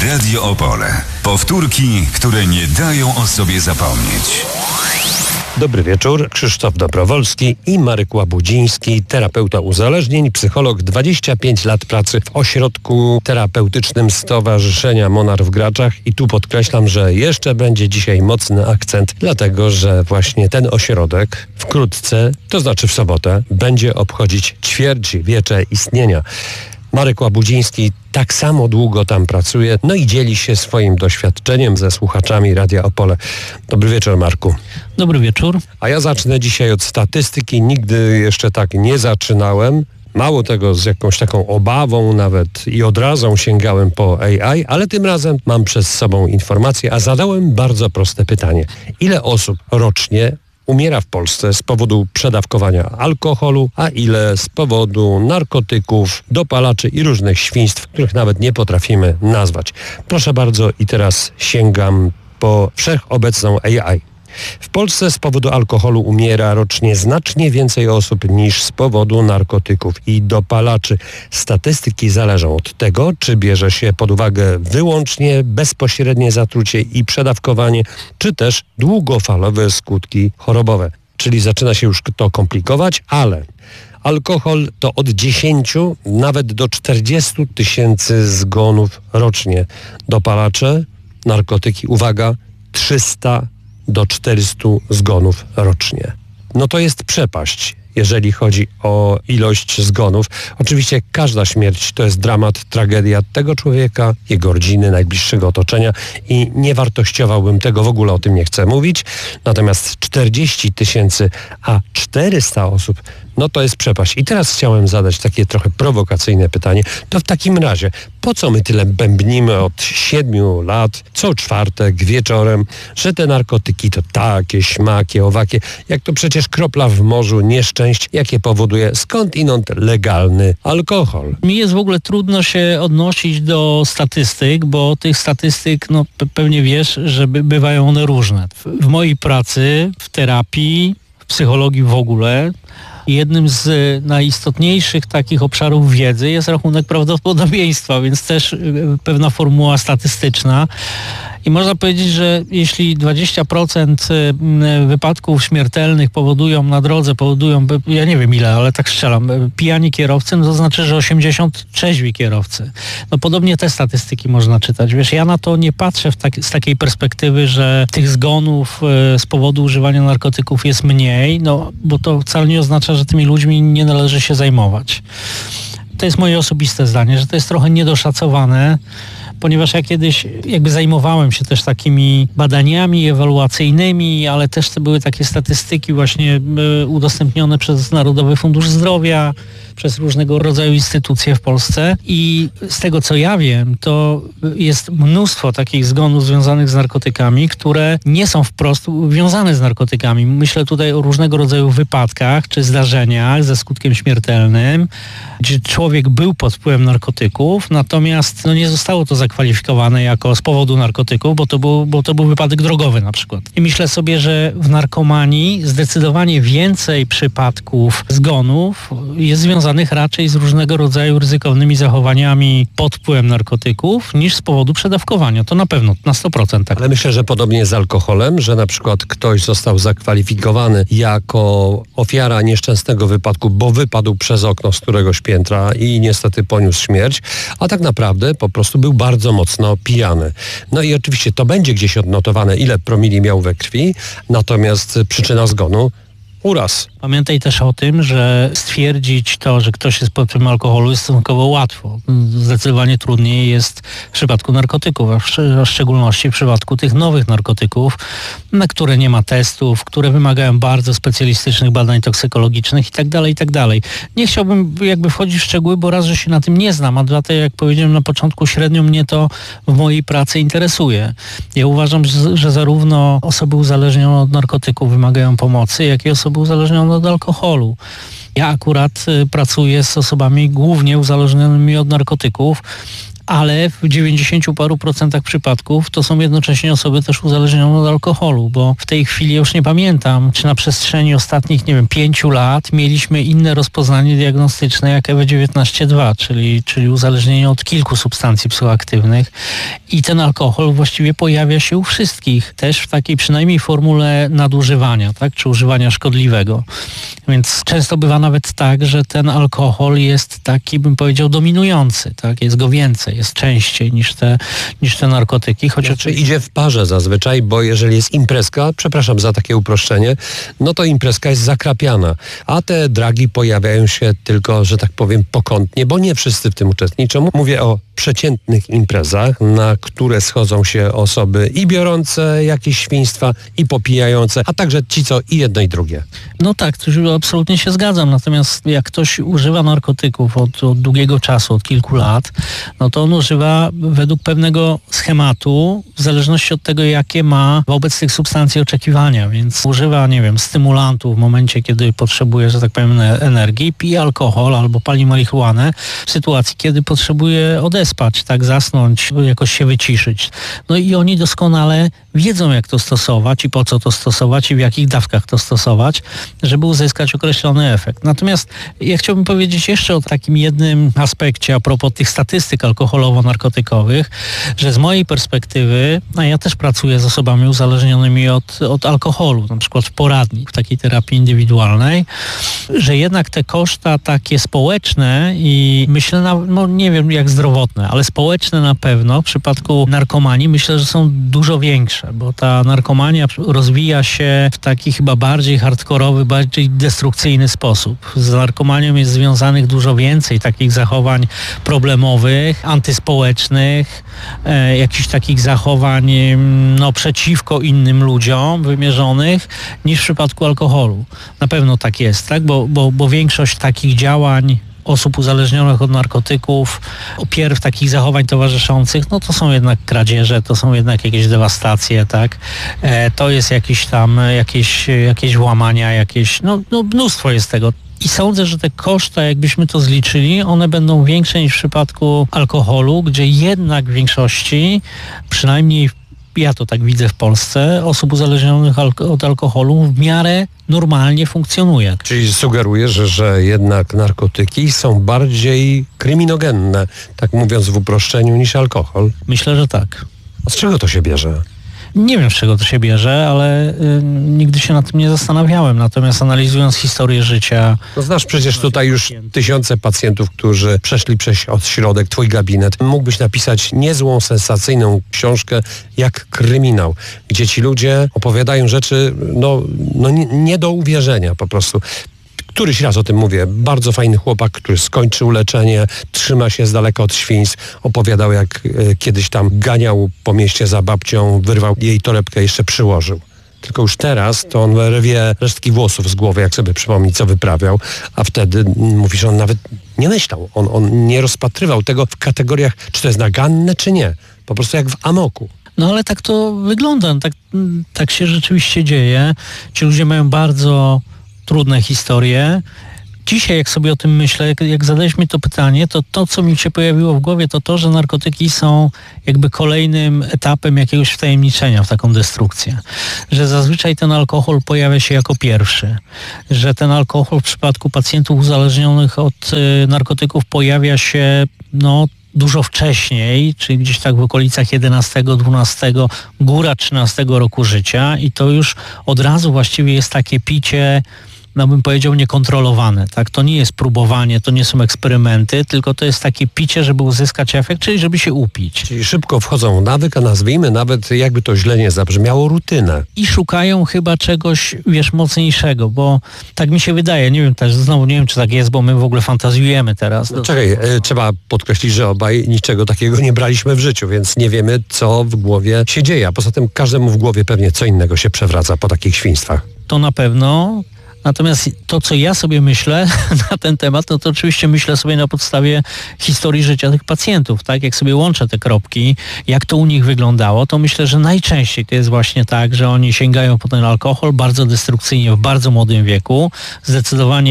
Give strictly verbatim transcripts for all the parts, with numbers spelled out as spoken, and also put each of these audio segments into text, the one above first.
Radio Opole. Powtórki, które nie dają o sobie zapomnieć. Dobry wieczór, Krzysztof Dobrowolski i Marek Łabudziński, terapeuta uzależnień, psycholog, dwadzieścia pięć lat pracy w ośrodku terapeutycznym Stowarzyszenia Monar w Graczach. I tu podkreślam, że jeszcze będzie dzisiaj mocny akcent, dlatego że właśnie ten ośrodek wkrótce, to znaczy w sobotę, będzie obchodzić ćwierćwiecze istnienia. Marek Łabudziński tak samo długo tam pracuje, no i dzieli się swoim doświadczeniem ze słuchaczami Radia Opole. Dobry wieczór, Marku. Dobry wieczór. A ja zacznę dzisiaj od statystyki. Nigdy jeszcze tak nie zaczynałem. Mało tego, z jakąś taką obawą nawet i odrazą sięgałem po A I, ale tym razem mam przed sobą informację, a zadałem bardzo proste pytanie. Ile osób rocznie umiera w Polsce z powodu przedawkowania alkoholu, a ile z powodu narkotyków, dopalaczy i różnych świństw, których nawet nie potrafimy nazwać. Proszę bardzo, i teraz sięgam po wszechobecną A I. W Polsce z powodu alkoholu umiera rocznie znacznie więcej osób niż z powodu narkotyków i dopalaczy. Statystyki zależą od tego, czy bierze się pod uwagę wyłącznie bezpośrednie zatrucie i przedawkowanie, czy też długofalowe skutki chorobowe. Czyli zaczyna się już to komplikować, ale alkohol to od dziesięciu nawet do czterdziestu tysięcy zgonów rocznie. Dopalacze, narkotyki, uwaga, trzysta do czterystu zgonów rocznie. No to jest przepaść, jeżeli chodzi o ilość zgonów. Oczywiście każda śmierć to jest dramat, tragedia tego człowieka, jego rodziny, najbliższego otoczenia i nie wartościowałbym tego, w ogóle o tym nie chcę mówić. Natomiast czterdzieści tysięcy, a czterysta osób, no to jest przepaść. I teraz chciałem zadać takie trochę prowokacyjne pytanie. To w takim razie, po co my tyle bębnimy od siedmiu lat, co czwartek, wieczorem, że te narkotyki to takie, śmakie, owakie, jak to przecież kropla w morzu nieszczęść, jakie powoduje skądinąd legalny alkohol. Mi jest w ogóle trudno się odnosić do statystyk, bo tych statystyk, no pe- pewnie wiesz, że by, bywają one różne. W, w mojej pracy, w terapii, w psychologii w ogóle, jednym z najistotniejszych takich obszarów wiedzy jest rachunek prawdopodobieństwa, więc też pewna formuła statystyczna. I można powiedzieć, że jeśli dwadzieścia procent wypadków śmiertelnych powodują na drodze, powodują, ja nie wiem ile, ale tak strzelam, pijani kierowcy, no to znaczy, że osiemdziesiąt trzeźwi kierowcy. No podobnie te statystyki można czytać. Wiesz, ja na to nie patrzę w tak, z takiej perspektywy, że tych zgonów z powodu używania narkotyków jest mniej, no bo to wcale nie oznacza, że tymi ludźmi nie należy się zajmować. To jest moje osobiste zdanie, że to jest trochę niedoszacowane, ponieważ ja kiedyś jakby zajmowałem się też takimi badaniami ewaluacyjnymi, ale też to były takie statystyki właśnie udostępnione przez Narodowy Fundusz Zdrowia, przez różnego rodzaju instytucje w Polsce i z tego co ja wiem, to jest mnóstwo takich zgonów związanych z narkotykami, które nie są wprost wiązane z narkotykami. Myślę tutaj o różnego rodzaju wypadkach czy zdarzeniach ze skutkiem śmiertelnym, gdzie człowiek był pod wpływem narkotyków, natomiast no, nie zostało to zakwalifikowane jako z powodu narkotyków, bo to, był, bo to był wypadek drogowy na przykład. I myślę sobie, że w narkomanii zdecydowanie więcej przypadków zgonów jest związanych raczej z różnego rodzaju ryzykownymi zachowaniami pod wpływem narkotyków niż z powodu przedawkowania. To na pewno, na sto procent tak. Ale myślę, że podobnie z alkoholem, że na przykład ktoś został zakwalifikowany jako ofiara nieszczęsnego wypadku, bo wypadł przez okno z któregoś piętra i niestety poniósł śmierć, a tak naprawdę po prostu był bardzo mocno pijany. No i oczywiście to będzie gdzieś odnotowane, ile promili miał we krwi, natomiast przyczyna zgonu uraz. Pamiętaj też o tym, że stwierdzić to, że ktoś jest pod wpływem alkoholu jest stosunkowo łatwo. Zdecydowanie trudniej jest w przypadku narkotyków, a w, a w szczególności w przypadku tych nowych narkotyków, na które nie ma testów, które wymagają bardzo specjalistycznych badań toksykologicznych i tak dalej, i tak dalej. Nie chciałbym jakby wchodzić w szczegóły, bo raz, że się na tym nie znam, a dwa, to jak powiedziałem na początku, średnio mnie to w mojej pracy interesuje. Ja uważam, że, że zarówno osoby uzależnione od narkotyków wymagają pomocy, jak i osoby uzależnione od alkoholu. Ja akurat y, pracuję z osobami głównie uzależnionymi od narkotyków, ale w dziewięćdziesięciu paru procentach przypadków to są jednocześnie osoby też uzależnione od alkoholu, bo w tej chwili już nie pamiętam, czy na przestrzeni ostatnich, nie wiem, pięciu lat mieliśmy inne rozpoznanie diagnostyczne jak E W dziewiętnaście dwa, czyli, czyli uzależnienie od kilku substancji psychoaktywnych i ten alkohol właściwie pojawia się u wszystkich, też w takiej przynajmniej formule nadużywania, tak, czy używania szkodliwego. Więc często bywa nawet tak, że ten alkohol jest taki, bym powiedział, dominujący, tak, jest go więcej, jest częściej niż te, niż te narkotyki. Choć znaczy idzie w parze zazwyczaj, bo jeżeli jest imprezka, przepraszam za takie uproszczenie, no to imprezka jest zakrapiana, a te dragi pojawiają się tylko, że tak powiem, pokątnie, bo nie wszyscy w tym uczestniczą. Mówię o przeciętnych imprezach, na które schodzą się osoby i biorące jakieś świństwa, i popijające, a także ci, co i jedno i drugie. No tak, to absolutnie się zgadzam, natomiast jak ktoś używa narkotyków od, od długiego czasu, od kilku lat, no to on używa według pewnego schematu, w zależności od tego, jakie ma wobec tych substancji oczekiwania, więc używa, nie wiem, stymulantów w momencie, kiedy potrzebuje, że tak powiem, energii, pije alkohol albo pali marihuanę w sytuacji, kiedy potrzebuje odespać, tak, zasnąć, jakoś się wyciszyć. No i oni doskonale wiedzą, jak to stosować i po co to stosować i w jakich dawkach to stosować, żeby uzyskać określony efekt. Natomiast ja chciałbym powiedzieć jeszcze o takim jednym aspekcie a propos tych statystyk alkoholowo-narkotykowych, że z mojej perspektywy, a ja też pracuję z osobami uzależnionymi od, od alkoholu, na przykład w poradni, w takiej terapii indywidualnej, że jednak te koszta takie społeczne i myślę, na, no nie wiem jak zdrowotne, ale społeczne na pewno w przypadku narkomanii myślę, że są dużo większe, bo ta narkomania rozwija się w taki chyba bardziej hardkorowy, bardziej destrukcyjny sposób. Z narkomanią jest związanych dużo więcej takich zachowań problemowych, antyspołecznych, e, jakichś takich zachowań no, przeciwko innym ludziom wymierzonych niż w przypadku alkoholu. Na pewno tak jest, tak? Bo, bo, bo większość takich działań osób uzależnionych od narkotyków, pierw takich zachowań towarzyszących, no to są jednak kradzieże, to są jednak jakieś dewastacje, tak? E, to jest jakieś tam, jakieś, jakieś włamania, jakieś, no, no mnóstwo jest tego. I sądzę, że te koszta, jakbyśmy to zliczyli, one będą większe niż w przypadku alkoholu, gdzie jednak w większości, przynajmniej ja to tak widzę w Polsce, osób uzależnionych alko- od alkoholu w miarę normalnie funkcjonuje. Czyli sugerujesz, że, że jednak narkotyki są bardziej kryminogenne, tak mówiąc w uproszczeniu, niż alkohol? Myślę, że tak. A z czego to się bierze? Nie wiem, z czego to się bierze, ale y, nigdy się nad tym nie zastanawiałem. Natomiast analizując historię życia... No znasz przecież tutaj już tysiące pacjentów, którzy przeszli przez ośrodek, twój gabinet. Mógłbyś napisać niezłą, sensacyjną książkę jak Kryminał, gdzie ci ludzie opowiadają rzeczy no, no nie, nie do uwierzenia po prostu. Któryś raz o tym mówię. Bardzo fajny chłopak, który skończył leczenie, trzyma się z daleka od świństw. Opowiadał, jak e, kiedyś tam ganiał po mieście za babcią, wyrwał jej torebkę, jeszcze przyłożył. Tylko już teraz to on rwie resztki włosów z głowy, jak sobie przypomni, co wyprawiał, a wtedy m, mówi, że on nawet nie myślał. On, on nie rozpatrywał tego w kategoriach, czy to jest naganne, czy nie. Po prostu jak w amoku. No ale tak to wygląda. Tak, tak się rzeczywiście dzieje. Ci ludzie mają bardzo trudne historie. Dzisiaj, jak sobie o tym myślę, jak, jak zadałeś mi to pytanie, to to, co mi się pojawiło w głowie, to to, że narkotyki są jakby kolejnym etapem jakiegoś wtajemniczenia w taką destrukcję. Że zazwyczaj ten alkohol pojawia się jako pierwszy. Że ten alkohol w przypadku pacjentów uzależnionych od y, narkotyków pojawia się, no, dużo wcześniej, czyli gdzieś tak w okolicach jedenastego, dwunastego, góra trzynastego roku życia i to już od razu właściwie jest takie picie, no bym powiedział, niekontrolowane. Tak? To nie jest próbowanie, to nie są eksperymenty, tylko to jest takie picie, żeby uzyskać efekt, czyli żeby się upić. Czyli szybko wchodzą w nawyk, a nazwijmy nawet, jakby to źle nie zabrzmiało, rutynę. I szukają chyba czegoś, wiesz, mocniejszego, bo tak mi się wydaje, nie wiem też, znowu nie wiem, czy tak jest, bo my w ogóle fantazjujemy teraz. No, czekaj, e, trzeba podkreślić, że obaj niczego takiego nie braliśmy w życiu, więc nie wiemy, co w głowie się dzieje, a poza tym każdemu w głowie pewnie co innego się przewraca po takich świństwach. To na pewno. Natomiast to, co ja sobie myślę na ten temat, no to oczywiście myślę sobie na podstawie historii życia tych pacjentów, tak? Jak sobie łączę te kropki, jak to u nich wyglądało, to myślę, że najczęściej to jest właśnie tak, że oni sięgają po ten alkohol bardzo destrukcyjnie w bardzo młodym wieku, zdecydowanie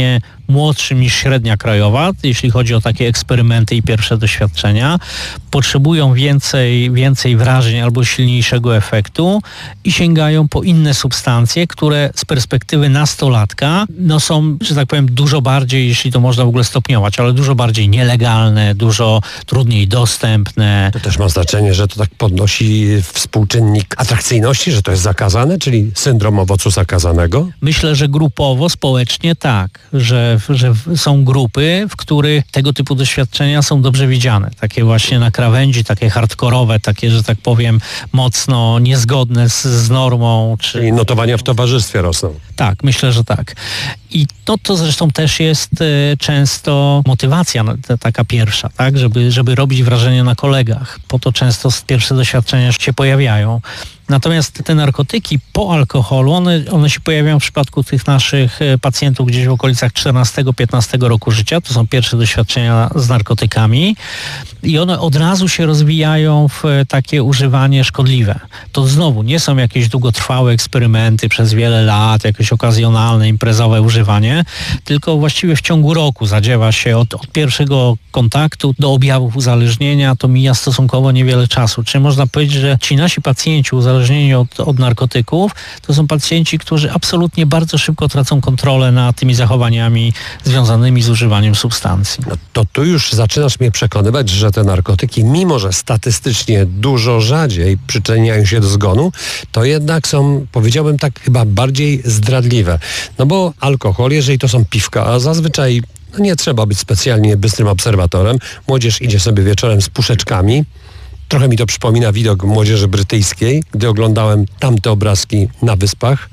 młodszym niż średnia krajowa, jeśli chodzi o takie eksperymenty i pierwsze doświadczenia. Potrzebują więcej, więcej wrażeń albo silniejszego efektu i sięgają po inne substancje, które z perspektywy nastolatka no są, że tak powiem, dużo bardziej, jeśli to można w ogóle stopniować, ale dużo bardziej nielegalne, dużo trudniej dostępne. To też ma znaczenie, że to tak podnosi współczynnik atrakcyjności, że to jest zakazane, czyli syndrom owocu zakazanego? Myślę, że grupowo, społecznie tak, że, że są grupy, w których tego typu doświadczenia są dobrze widziane. Takie właśnie na krawędzi, takie hardkorowe, takie, że tak powiem, mocno niezgodne z, z normą. Czy... Czyli notowania w towarzystwie rosną. Tak, myślę, że tak. I to, to zresztą też jest e, często motywacja ta, taka pierwsza, tak, żeby, żeby robić wrażenie na kolegach. Po to często pierwsze doświadczenia się pojawiają. Natomiast te narkotyki po alkoholu, one, one się pojawiają w przypadku tych naszych pacjentów gdzieś w okolicach czternastego piętnastego roku życia. To są pierwsze doświadczenia z narkotykami i one od razu się rozwijają w takie używanie szkodliwe. To znowu nie są jakieś długotrwałe eksperymenty przez wiele lat, jakieś okazjonalne, imprezowe używanie, tylko właściwie w ciągu roku zadziewa się od, od pierwszego kontaktu do objawów uzależnienia, to mija stosunkowo niewiele czasu. Czyli można powiedzieć, że ci nasi pacjenci uzależnieni od, od narkotyków, to są pacjenci, którzy absolutnie bardzo szybko tracą kontrolę nad tymi zachowaniami związanymi z używaniem substancji. No to tu już zaczynasz mnie przekonywać, że te narkotyki, mimo że statystycznie dużo rzadziej przyczyniają się do zgonu, to jednak są, powiedziałbym tak, chyba bardziej zdradliwe. No bo alkohol, jeżeli to są piwka, a zazwyczaj no nie trzeba być specjalnie bystrym obserwatorem. Młodzież idzie sobie wieczorem z puszeczkami. Trochę mi to przypomina widok młodzieży brytyjskiej, gdy oglądałem tamte obrazki na wyspach.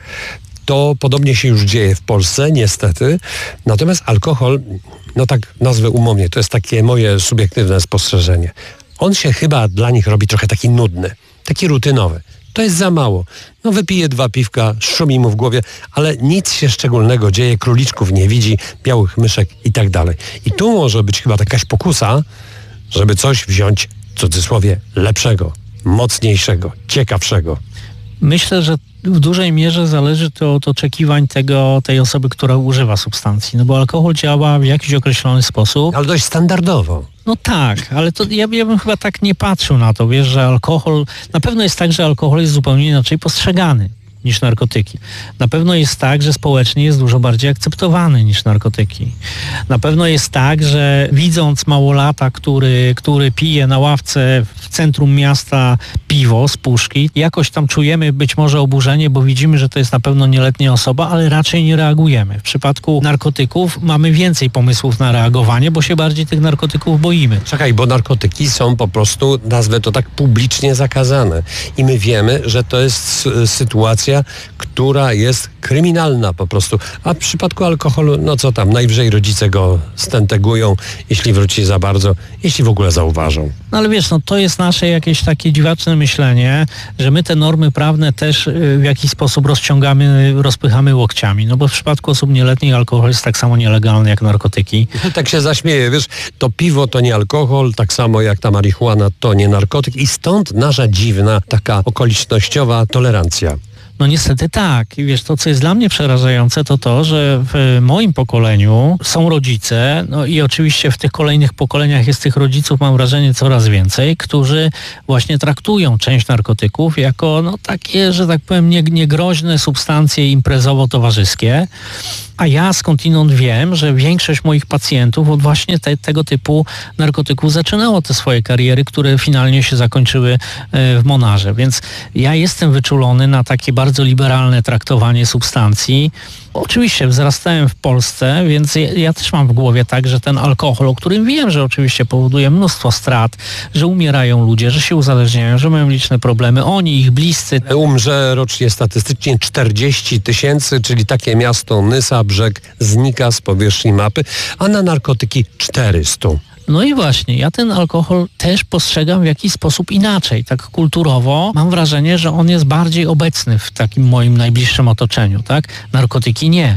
To podobnie się już dzieje w Polsce, niestety. Natomiast alkohol, no tak nazwę umownie, to jest takie moje subiektywne spostrzeżenie. On się chyba dla nich robi trochę taki nudny, taki rutynowy. To jest za mało. No wypije dwa piwka, szumi mu w głowie, ale nic się szczególnego dzieje, króliczków nie widzi, białych myszek i tak dalej. I tu może być chyba jakaś pokusa, żeby coś wziąć, w cudzysłowie, lepszego, mocniejszego, ciekawszego. Myślę, że w dużej mierze zależy to od oczekiwań tego, tej osoby, która używa substancji. No bo alkohol działa w jakiś określony sposób. Ale dość standardowo. No tak, ale to ja, ja bym chyba tak nie patrzył na to, wiesz, że alkohol... Na pewno jest tak, że alkohol jest zupełnie inaczej postrzegany niż narkotyki. Na pewno jest tak, że społecznie jest dużo bardziej akceptowany niż narkotyki. Na pewno jest tak, że widząc małolata, który, który pije na ławce w centrum miasta piwo z puszki, jakoś tam czujemy być może oburzenie, bo widzimy, że to jest na pewno nieletnia osoba, ale raczej nie reagujemy. W przypadku narkotyków mamy więcej pomysłów na reagowanie, bo się bardziej tych narkotyków boimy. Czekaj, bo narkotyki są po prostu, nazwę to tak, publicznie zakazane. I my wiemy, że to jest sytuacja, która jest kryminalna po prostu. A w przypadku alkoholu, no co tam, najwyżej rodzice go stentegują, jeśli wróci za bardzo, jeśli w ogóle zauważą. No ale wiesz, no to jest nasze jakieś takie dziwaczne myślenie, że my te normy prawne też w jakiś sposób rozciągamy, rozpychamy łokciami. No bo w przypadku osób nieletnich alkohol jest tak samo nielegalny jak narkotyki. Tak się zaśmieję, wiesz, to piwo to nie alkohol, tak samo jak ta marihuana to nie narkotyk i stąd nasza dziwna, taka okolicznościowa tolerancja. No niestety tak. I wiesz, to co jest dla mnie przerażające, to to, że w moim pokoleniu są rodzice, no i oczywiście w tych kolejnych pokoleniach jest tych rodziców, mam wrażenie, coraz więcej, którzy właśnie traktują część narkotyków jako no takie, że tak powiem, nie, niegroźne substancje imprezowo-towarzyskie. A ja skądinąd wiem, że większość moich pacjentów od właśnie te, tego typu narkotyków zaczynało te swoje kariery, które finalnie się zakończyły w Monarze. Więc ja jestem wyczulony na takie bardzo liberalne traktowanie substancji. Oczywiście wzrastałem w Polsce, więc ja, ja też mam w głowie tak, że ten alkohol, o którym wiem, że oczywiście powoduje mnóstwo strat, że umierają ludzie, że się uzależniają, że mają liczne problemy, oni, ich bliscy. Umrze rocznie statystycznie czterdzieści tysięcy, czyli takie miasto Nysa, Brzeg, znika z powierzchni mapy, a na narkotyki czterysta. No i właśnie, ja ten alkohol też postrzegam w jakiś sposób inaczej, tak kulturowo. Mam wrażenie, że on jest bardziej obecny w takim moim najbliższym otoczeniu, tak? Narkotyki nie.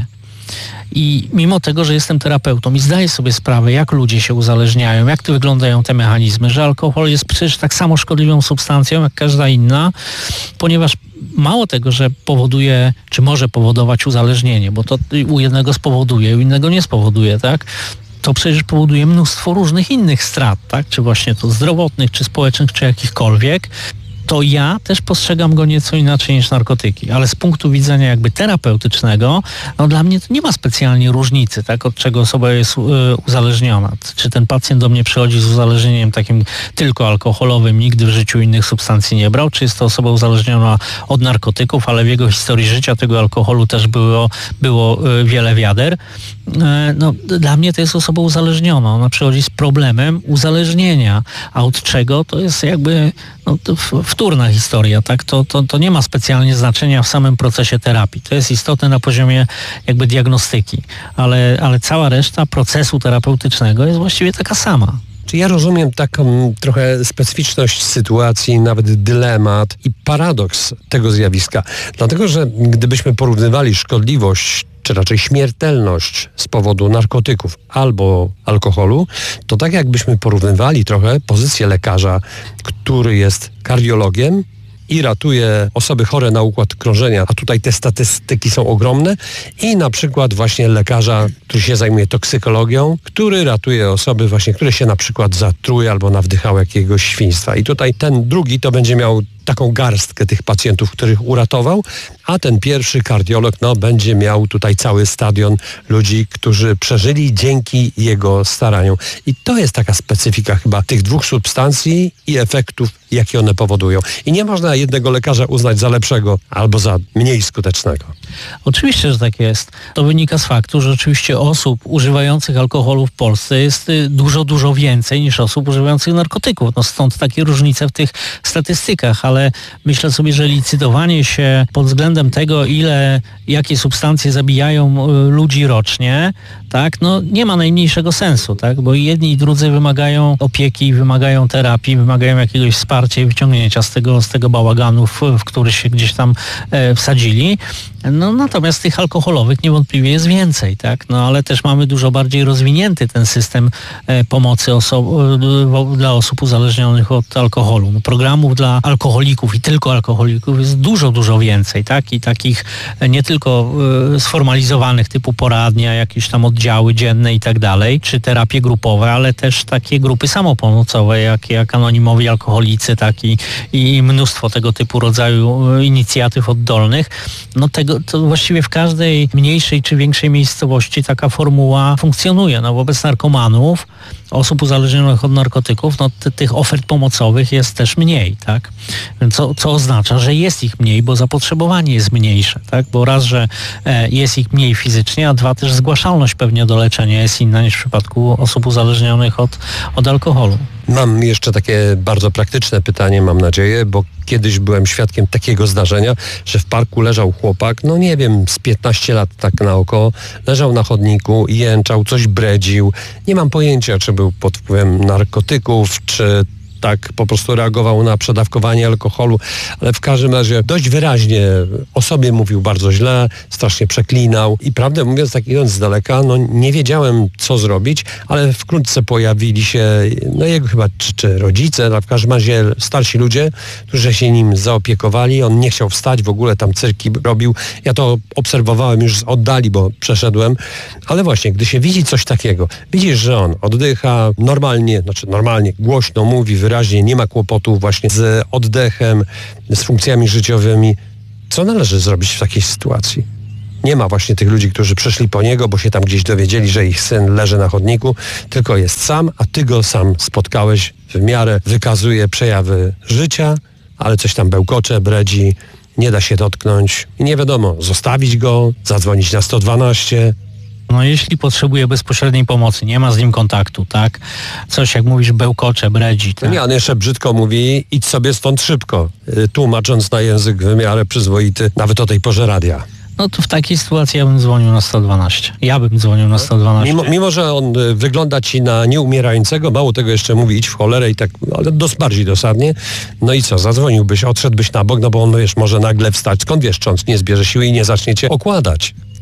I mimo tego, że jestem terapeutą i zdaję sobie sprawę, jak ludzie się uzależniają, jak to wyglądają te mechanizmy, że alkohol jest przecież tak samo szkodliwą substancją jak każda inna, ponieważ mało tego, że powoduje, czy może powodować uzależnienie, bo to u jednego spowoduje, u innego nie spowoduje, tak? To przecież powoduje mnóstwo różnych innych strat, tak? Czy właśnie to zdrowotnych, czy społecznych, czy jakichkolwiek. To ja też postrzegam go nieco inaczej niż narkotyki, ale z punktu widzenia jakby terapeutycznego, no dla mnie to nie ma specjalnie różnicy, tak, od czego osoba jest y, uzależniona. Czy ten pacjent do mnie przychodzi z uzależnieniem takim tylko alkoholowym, nigdy w życiu innych substancji nie brał, czy jest to osoba uzależniona od narkotyków, ale w jego historii życia tego alkoholu też było, było y, wiele wiader. Y, no, dla mnie to jest osoba uzależniona. Ona przychodzi z problemem uzależnienia, a od czego to jest jakby no, to w, wtórna historia, tak? To, to, to nie ma specjalnie znaczenia w samym procesie terapii. To jest istotne na poziomie jakby diagnostyki, ale, ale cała reszta procesu terapeutycznego jest właściwie taka sama. Czy ja rozumiem taką trochę specyficzność sytuacji, nawet dylemat i paradoks tego zjawiska? Dlatego, że gdybyśmy porównywali szkodliwość, czy raczej śmiertelność z powodu narkotyków albo alkoholu, to tak jakbyśmy porównywali trochę pozycję lekarza, który jest kardiologiem i ratuje osoby chore na układ krążenia, a tutaj te statystyki są ogromne, i na przykład właśnie lekarza, który się zajmuje toksykologią, który ratuje osoby właśnie, które się na przykład zatruły albo nawdychały jakiegoś świństwa. I tutaj ten drugi to będzie miał taką garstkę tych pacjentów, których uratował, a ten pierwszy kardiolog no, będzie miał tutaj cały stadion ludzi, którzy przeżyli dzięki jego staraniom. I to jest taka specyfika chyba tych dwóch substancji i efektów, jakie one powodują. I nie można jednego lekarza uznać za lepszego albo za mniej skutecznego. Oczywiście, że tak jest. To wynika z faktu, że oczywiście osób używających alkoholu w Polsce jest dużo, dużo więcej niż osób używających narkotyków. No stąd takie różnice w tych statystykach, ale myślę sobie, że licytowanie się pod względem tego, ile, jakie substancje zabijają ludzi rocznie, tak, no nie ma najmniejszego sensu, tak, bo jedni i drudzy wymagają opieki, wymagają terapii, wymagają jakiegoś wsparcia i wyciągnięcia z tego, z tego bałaganu, w, w który się gdzieś tam e, wsadzili. No natomiast tych alkoholowych niewątpliwie jest więcej, tak, no ale też mamy dużo bardziej rozwinięty ten system e, pomocy oso- e, dla osób uzależnionych od alkoholu. No, programów dla alkoholików i tylko alkoholików jest dużo, dużo więcej, tak, i takich e, nie tylko e, sformalizowanych typu poradnia, jakieś tam oddziały dzienne i tak dalej, czy terapie grupowe, ale też takie grupy samopomocowe, jak, jak anonimowi alkoholicy, tak, i, i mnóstwo tego typu rodzaju e, inicjatyw oddolnych. No tego to właściwie w każdej mniejszej czy większej miejscowości taka formuła funkcjonuje. No wobec narkomanów, osób uzależnionych od narkotyków, no t- tych ofert pomocowych jest też mniej, tak? Co, co oznacza, że jest ich mniej, bo zapotrzebowanie jest mniejsze, tak? Bo raz, że e, jest ich mniej fizycznie, a dwa, też zgłaszalność pewnie do leczenia jest inna niż w przypadku osób uzależnionych od, od alkoholu. Mam jeszcze takie bardzo praktyczne pytanie, mam nadzieję, bo kiedyś byłem świadkiem takiego zdarzenia, że w parku leżał chłopak, no nie wiem, z piętnaście lat tak na oko, leżał na chodniku, jęczał, coś bredził. Nie mam pojęcia, czy był pod wpływem narkotyków, czy tak po prostu reagował na przedawkowanie alkoholu, ale w każdym razie dość wyraźnie o sobie mówił bardzo źle, strasznie przeklinał i prawdę mówiąc, tak idąc z daleka, no nie wiedziałem, co zrobić, ale wkrótce pojawili się, no jego chyba czy, czy rodzice, ale w każdym razie starsi ludzie, którzy się nim zaopiekowali. On nie chciał wstać, w ogóle tam cyrki robił. Ja to obserwowałem już z oddali, bo przeszedłem, ale właśnie, gdy się widzi coś takiego, widzisz, że on oddycha normalnie, znaczy normalnie, głośno mówi, wyraźnie, nie ma kłopotów właśnie z oddechem, z funkcjami życiowymi. Co należy zrobić w takiej sytuacji? Nie ma właśnie tych ludzi, którzy przyszli po niego, bo się tam gdzieś dowiedzieli, że ich syn leży na chodniku, tylko jest sam, a ty go sam spotkałeś, w miarę wykazuje przejawy życia, ale coś tam bełkocze, bredzi, nie da się dotknąć i nie wiadomo, zostawić go, zadzwonić na sto dwanaście. No jeśli potrzebuje bezpośredniej pomocy, nie ma z nim kontaktu, tak? Coś jak mówisz, bełkocze, bredzi. Tak? No nie, on jeszcze brzydko mówi, idź sobie stąd szybko, tłumacząc na język w miarę przyzwoity, nawet o tej porze radia. No to w takiej sytuacji ja bym dzwonił na sto dwanaście. Ja bym dzwonił na sto dwanaście. Mimo, mimo że on wygląda ci na nieumierającego, mało tego jeszcze mówi idź w cholerę i tak, ale dos, bardziej dosadnie. No i co, zadzwoniłbyś, odszedłbyś na bok, no bo on, wiesz, może nagle wstać. Skąd wiesz, czy on nie zbierze siły i nie zacznie cię okładać?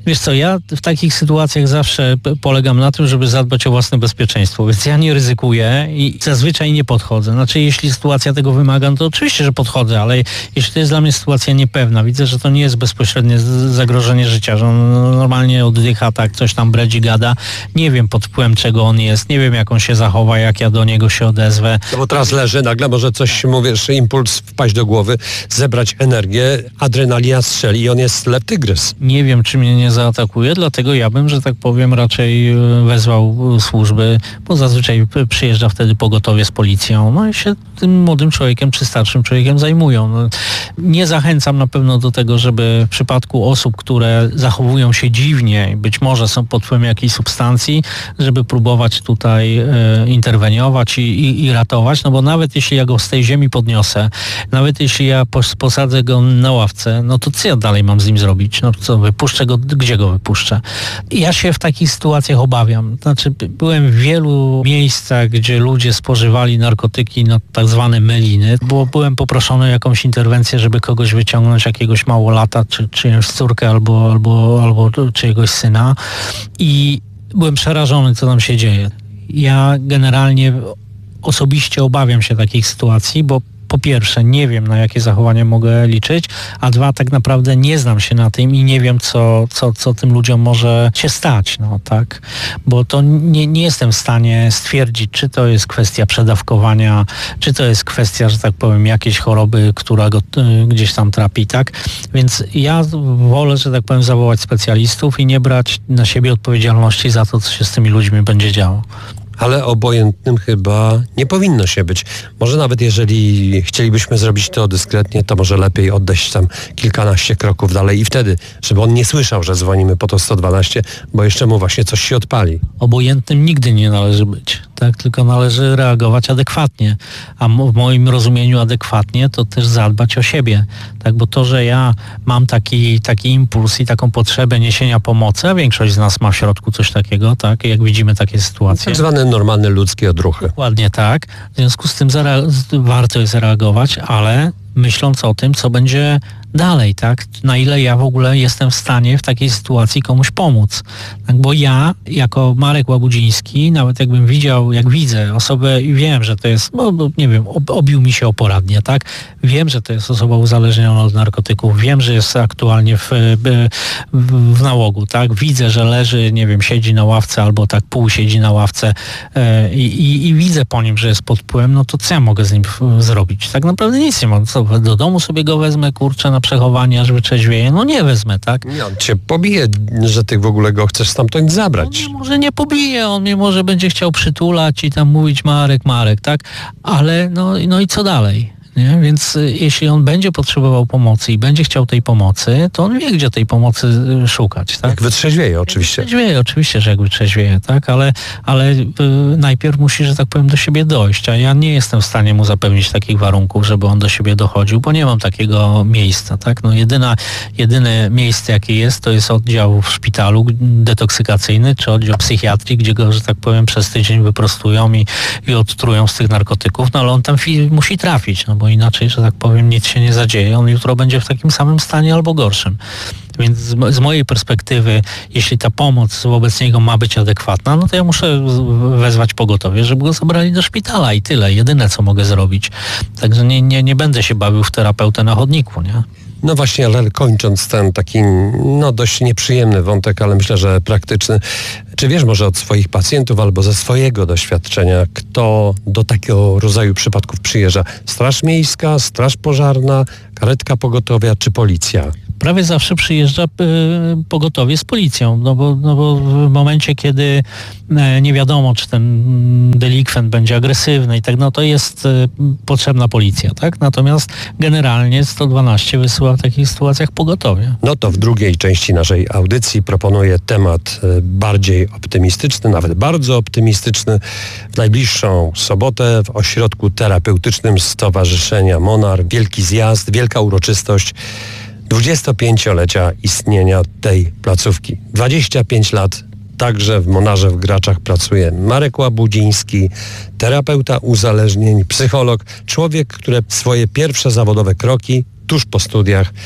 Wiesz co, ja w takich sytuacjach zawsze polegam na tym, żeby zadbać o własne bezpieczeństwo, więc ja nie ryzykuję i zazwyczaj nie podchodzę. Znaczy, jeśli sytuacja tego wymaga, no to oczywiście, że podchodzę, ale jeśli to jest dla mnie sytuacja niepewna, widzę, że to nie jest bezpośrednie zagrożenie życia, że on normalnie oddycha, tak, coś tam bredzi, gada, nie wiem pod wpływem czego on jest, nie wiem jak on się zachowa, jak ja do niego się odezwę. No bo teraz leży, nagle może coś, mówisz, impuls wpaść do głowy, zebrać energię, adrenalina strzeli i on jest lep tygrys. Nie wiem, czy mnie nie zaatakuje, dlatego ja bym, że tak powiem, raczej wezwał służby, bo zazwyczaj przyjeżdża wtedy pogotowie z policją, no i się tym młodym człowiekiem czy starszym człowiekiem zajmują. No, nie zachęcam na pewno do tego, żeby w przypadku osób, które zachowują się dziwnie, być może są pod wpływem jakiejś substancji, żeby próbować tutaj e, interweniować i, i, i ratować, no bo nawet jeśli ja go z tej ziemi podniosę, nawet jeśli ja pos, posadzę go na ławce, no to co ja dalej mam z nim zrobić? No co, wypuszczę go, gdzie go wypuszczę? Ja się w takich sytuacjach obawiam. Znaczy, byłem w wielu miejscach, gdzie ludzie spożywali narkotyki, no tak zwane myliny, bo byłem poproszony o jakąś interwencję, żeby kogoś wyciągnąć, jakiegoś małolata, czy czyjąś córkę, albo, albo, albo czyjegoś syna i byłem przerażony, co tam się dzieje. Ja generalnie osobiście obawiam się takich sytuacji, bo po pierwsze, nie wiem, na jakie zachowanie mogę liczyć, a dwa, tak naprawdę nie znam się na tym i nie wiem, co, co, co tym ludziom może się stać, no tak, bo to nie, nie jestem w stanie stwierdzić, czy to jest kwestia przedawkowania, czy to jest kwestia, że tak powiem, jakiejś choroby, która go y, gdzieś tam trapi, tak, więc ja wolę, że tak powiem, zawołać specjalistów i nie brać na siebie odpowiedzialności za to, co się z tymi ludźmi będzie działo. Ale obojętnym chyba nie powinno się być. Może nawet jeżeli chcielibyśmy zrobić to dyskretnie, to może lepiej odejść tam kilkanaście kroków dalej i wtedy, żeby on nie słyszał, że dzwonimy po to sto dwanaście, bo jeszcze mu właśnie coś się odpali. Obojętnym nigdy nie należy być, tak? Tylko należy reagować adekwatnie. A w moim rozumieniu adekwatnie to też zadbać o siebie, tak? Bo to, że ja mam taki, taki impuls i taką potrzebę niesienia pomocy, a większość z nas ma w środku coś takiego, tak? Jak widzimy takie sytuacje. Tak zwane normalne ludzkie odruchy. Dokładnie tak. W związku z tym zare- warto jest zareagować, ale myśląc o tym, co będzie dalej, tak? Na ile ja w ogóle jestem w stanie w takiej sytuacji komuś pomóc. Tak? Bo ja, jako Marek Łabudziński, nawet jakbym widział, jak widzę osobę i wiem, że to jest, no, nie wiem, ob, obił mi się o poradnie, tak? Wiem, że to jest osoba uzależniona od narkotyków, wiem, że jest aktualnie w, w, w nałogu, tak? Widzę, że leży, nie wiem, siedzi na ławce albo tak pół siedzi na ławce yy, i, i widzę po nim, że jest pod wpływem, no to co ja mogę z nim zrobić? Tak naprawdę nic nie mogę. Co, do domu sobie go wezmę, kurczę, na przechowanie, aż wytrzeźwieje. No nie wezmę, tak? Nie, on cię pobije, że ty w ogóle go chcesz stamtąd zabrać. On mnie może nie pobije, on mnie może będzie chciał przytulać i tam mówić Marek, Marek, tak? Ale no, no i co dalej? Nie? Więc y, jeśli on będzie potrzebował pomocy i będzie chciał tej pomocy, to on wie, gdzie tej pomocy y, szukać, tak? Jak wytrzeźwieje oczywiście. Jak wytrzeźwieje, oczywiście, że jak wytrzeźwieje, tak? Ale, ale y, najpierw musi, że tak powiem, do siebie dojść, a ja nie jestem w stanie mu zapewnić takich warunków, żeby on do siebie dochodził, bo nie mam takiego miejsca, tak? No jedyna, jedyne miejsce, jakie jest, to jest oddział w szpitalu detoksykacyjny, czy oddział psychiatrii, gdzie go, że tak powiem, przez tydzień wyprostują i, i odtrują z tych narkotyków, no ale on tam fi- musi trafić, no bo inaczej, że tak powiem, nic się nie zadzieje. On jutro będzie w takim samym stanie albo gorszym. Więc z, z mojej perspektywy, jeśli ta pomoc wobec niego ma być adekwatna, no to ja muszę wezwać pogotowie, żeby go zabrali do szpitala i tyle. Jedyne, co mogę zrobić. Także nie, nie, nie będę się bawił w terapeutę na chodniku, nie? No właśnie, ale kończąc ten taki no dość nieprzyjemny wątek, ale myślę, że praktyczny. Czy wiesz może od swoich pacjentów albo ze swojego doświadczenia, kto do takiego rodzaju przypadków przyjeżdża? Straż Miejska, Straż Pożarna, karetka pogotowia czy policja? Prawie zawsze przyjeżdża y, pogotowie z policją, no bo, no bo w momencie, kiedy y, nie wiadomo, czy ten delikwent będzie agresywny i tak, no to jest y, potrzebna policja, tak? Natomiast generalnie sto dwanaście wysyła w takich sytuacjach pogotowie. No to w drugiej części naszej audycji proponuję temat y, bardziej optymistyczny, nawet bardzo optymistyczny. W najbliższą sobotę w ośrodku terapeutycznym Stowarzyszenia Monar wielki zjazd, wielka uroczystość dwudziestopięciolecia istnienia tej placówki. dwadzieścia pięć lat także w Monarze w Graczach pracuje Marek Łabudziński, terapeuta uzależnień, psycholog, człowiek, który swoje pierwsze zawodowe kroki tuż po studiach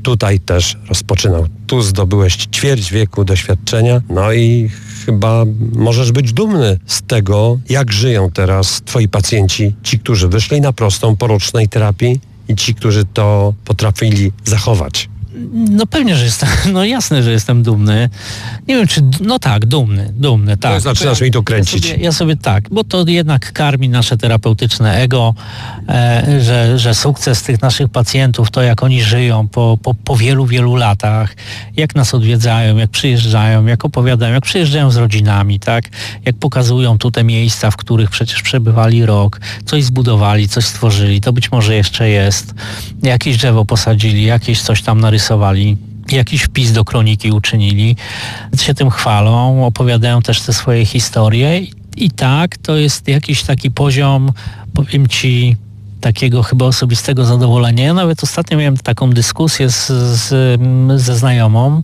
tutaj też rozpoczynał. Tu zdobyłeś ćwierć wieku doświadczenia, no i chyba możesz być dumny z tego, jak żyją teraz twoi pacjenci, ci, którzy wyszli na prostą po rocznej terapii i ci, którzy to potrafili zachować. No pewnie, że jestem, no jasne, że jestem dumny. Nie wiem, czy, no tak, dumny, dumny, tak. No, zaczynasz mi tu kręcić. Ja sobie, ja sobie tak, bo to jednak karmi nasze terapeutyczne ego, e, że, że sukces tych naszych pacjentów, to jak oni żyją po, po, po wielu, wielu latach, jak nas odwiedzają, jak przyjeżdżają, jak opowiadają, jak przyjeżdżają z rodzinami, tak, jak pokazują tu te miejsca, w których przecież przebywali rok, coś zbudowali, coś stworzyli, to być może jeszcze jest, jakieś drzewo posadzili, jakieś coś tam narysowali, jakiś wpis do kroniki uczynili, się tym chwalą, opowiadają też te swoje historie i, i tak, to jest jakiś taki poziom, powiem ci, takiego chyba osobistego zadowolenia. Ja nawet ostatnio miałem taką dyskusję z, z, ze znajomą,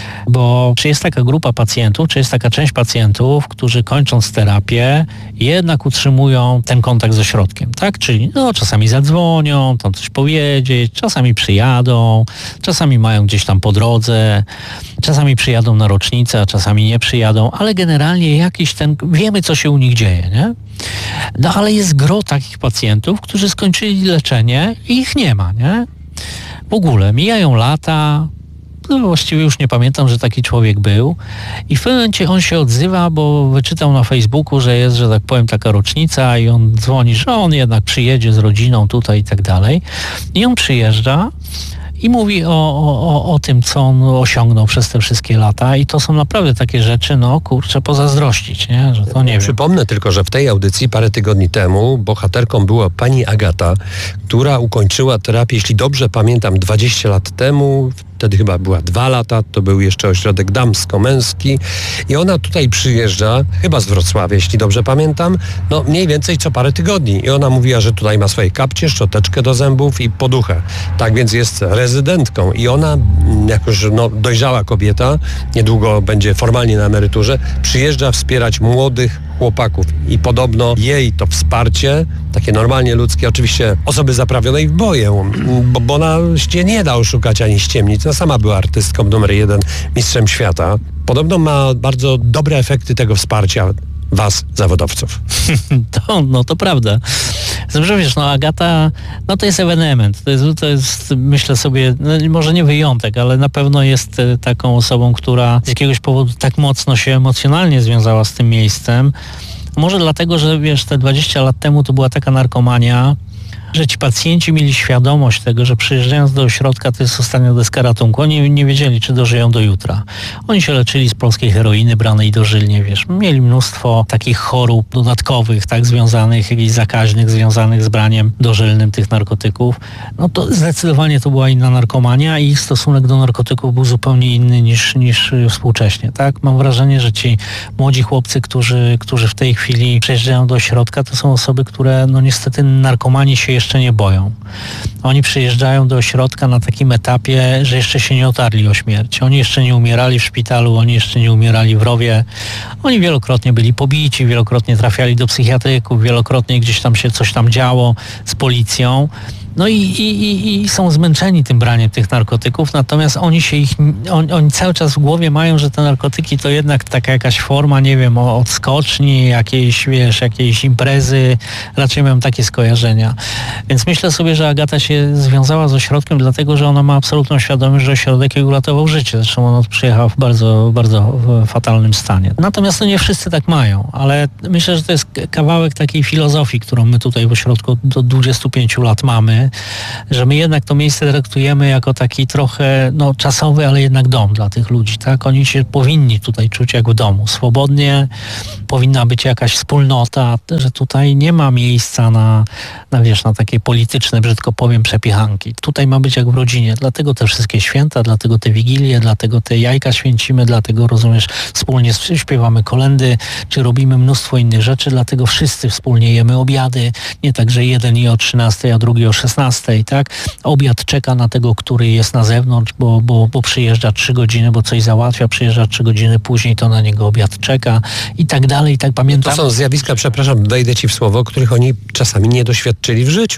bo czy jest taka grupa pacjentów, czy jest taka część pacjentów, którzy kończąc terapię jednak utrzymują ten kontakt z ośrodkiem, tak? Czyli no, czasami zadzwonią, tam coś powiedzieć, czasami przyjadą, czasami mają gdzieś tam po drodze, czasami przyjadą na rocznicę, a czasami nie przyjadą, ale generalnie jakiś ten, wiemy co się u nich dzieje, nie? No ale jest gro takich pacjentów, którzy skończyli leczenie i ich nie ma, nie? W ogóle mijają lata, no właściwie już nie pamiętam, że taki człowiek był i w pewnym momencie on się odzywa, bo wyczytał na Facebooku, że jest, że tak powiem, taka rocznica i on dzwoni, że on jednak przyjedzie z rodziną tutaj i tak dalej. I on przyjeżdża i mówi o, o, o tym, co on osiągnął przez te wszystkie lata i to są naprawdę takie rzeczy, no kurczę, pozazdrościć, nie? Że to nie wiem. Przypomnę tylko, że w tej audycji parę tygodni temu bohaterką była pani Agata, która ukończyła terapię, jeśli dobrze pamiętam, dwadzieścia lat temu, wtedy chyba była dwa lata, to był jeszcze ośrodek damsko-męski i ona tutaj przyjeżdża, chyba z Wrocławia, jeśli dobrze pamiętam, no mniej więcej co parę tygodni i ona mówiła, że tutaj ma swoje kapcie, szczoteczkę do zębów i poduchę. Tak więc jest rezydentką i ona, jako już no, dojrzała kobieta, niedługo będzie formalnie na emeryturze, przyjeżdża wspierać młodych chłopaków i podobno jej to wsparcie, takie normalnie ludzkie, oczywiście osoby zaprawionej w boję, bo, bo ona się nie da oszukać ani ściemnić. Ona sama była artystką numer jeden, mistrzem świata. Podobno ma bardzo dobre efekty tego wsparcia was, zawodowców. To, no to prawda. Zresztą wiesz, no Agata, no to jest ewenement. To jest, to jest myślę sobie, no może nie wyjątek, ale na pewno jest taką osobą, która z jakiegoś powodu tak mocno się emocjonalnie związała z tym miejscem. Może dlatego, że wiesz, te dwadzieścia lat temu to była taka narkomania, że ci pacjenci mieli świadomość tego, że przyjeżdżając do ośrodka to jest ostatnia deska ratunku. Oni nie wiedzieli, czy dożyją do jutra. Oni się leczyli z polskiej heroiny branej dożylnie, wiesz. Mieli mnóstwo takich chorób dodatkowych, tak, związanych, jakichś zakaźnych, związanych z braniem dożylnym tych narkotyków. No to zdecydowanie to była inna narkomania i ich stosunek do narkotyków był zupełnie inny niż, niż współcześnie, tak. Mam wrażenie, że ci młodzi chłopcy, którzy, którzy w tej chwili przyjeżdżają do ośrodka, to są osoby, które no niestety narkomani się jeszcze nie boją. Oni przyjeżdżają do ośrodka na takim etapie, że jeszcze się nie otarli o śmierć. Oni jeszcze nie umierali w szpitalu, oni jeszcze nie umierali w rowie. Oni wielokrotnie byli pobici, wielokrotnie trafiali do psychiatryków, wielokrotnie gdzieś tam się coś tam działo z policją. No i, i, i, i są zmęczeni tym braniem tych narkotyków, natomiast oni się ich, on, oni cały czas w głowie mają, że te narkotyki to jednak taka jakaś forma, nie wiem, odskoczni, jakiejś, wiesz, jakiejś imprezy, raczej mają takie skojarzenia. Więc myślę sobie, że Agata się związała z ośrodkiem, dlatego, że ona ma absolutną świadomość, że ośrodek jej uratował życie. Zresztą ona przyjechała w bardzo, bardzo fatalnym stanie. Natomiast no nie wszyscy tak mają, ale myślę, że to jest kawałek takiej filozofii, którą my tutaj w ośrodku do dwudziestu pięciu lat mamy, że my jednak to miejsce traktujemy jako taki trochę no, czasowy, ale jednak dom dla tych ludzi, tak? Oni się powinni tutaj czuć jak w domu, swobodnie, powinna być jakaś wspólnota, że tutaj nie ma miejsca na, na wiesz, na takie polityczne, brzydko powiem, przepichanki. Tutaj ma być jak w rodzinie, dlatego te wszystkie święta, dlatego te wigilie, dlatego te jajka święcimy, dlatego, rozumiesz, wspólnie śpiewamy kolędy, czy robimy mnóstwo innych rzeczy, dlatego wszyscy wspólnie jemy obiady, nie tak, że jeden je o trzynastej, a drugi o szesnastej, tak? Obiad czeka na tego, który jest na zewnątrz, bo, bo, bo przyjeżdża trzy godziny, bo coś załatwia, przyjeżdża trzy godziny później, to na niego obiad czeka i tak dalej, i tak pamiętam. To są zjawiska, przepraszam, wejdę ci w słowo, których oni czasami nie doświadczyli w życiu.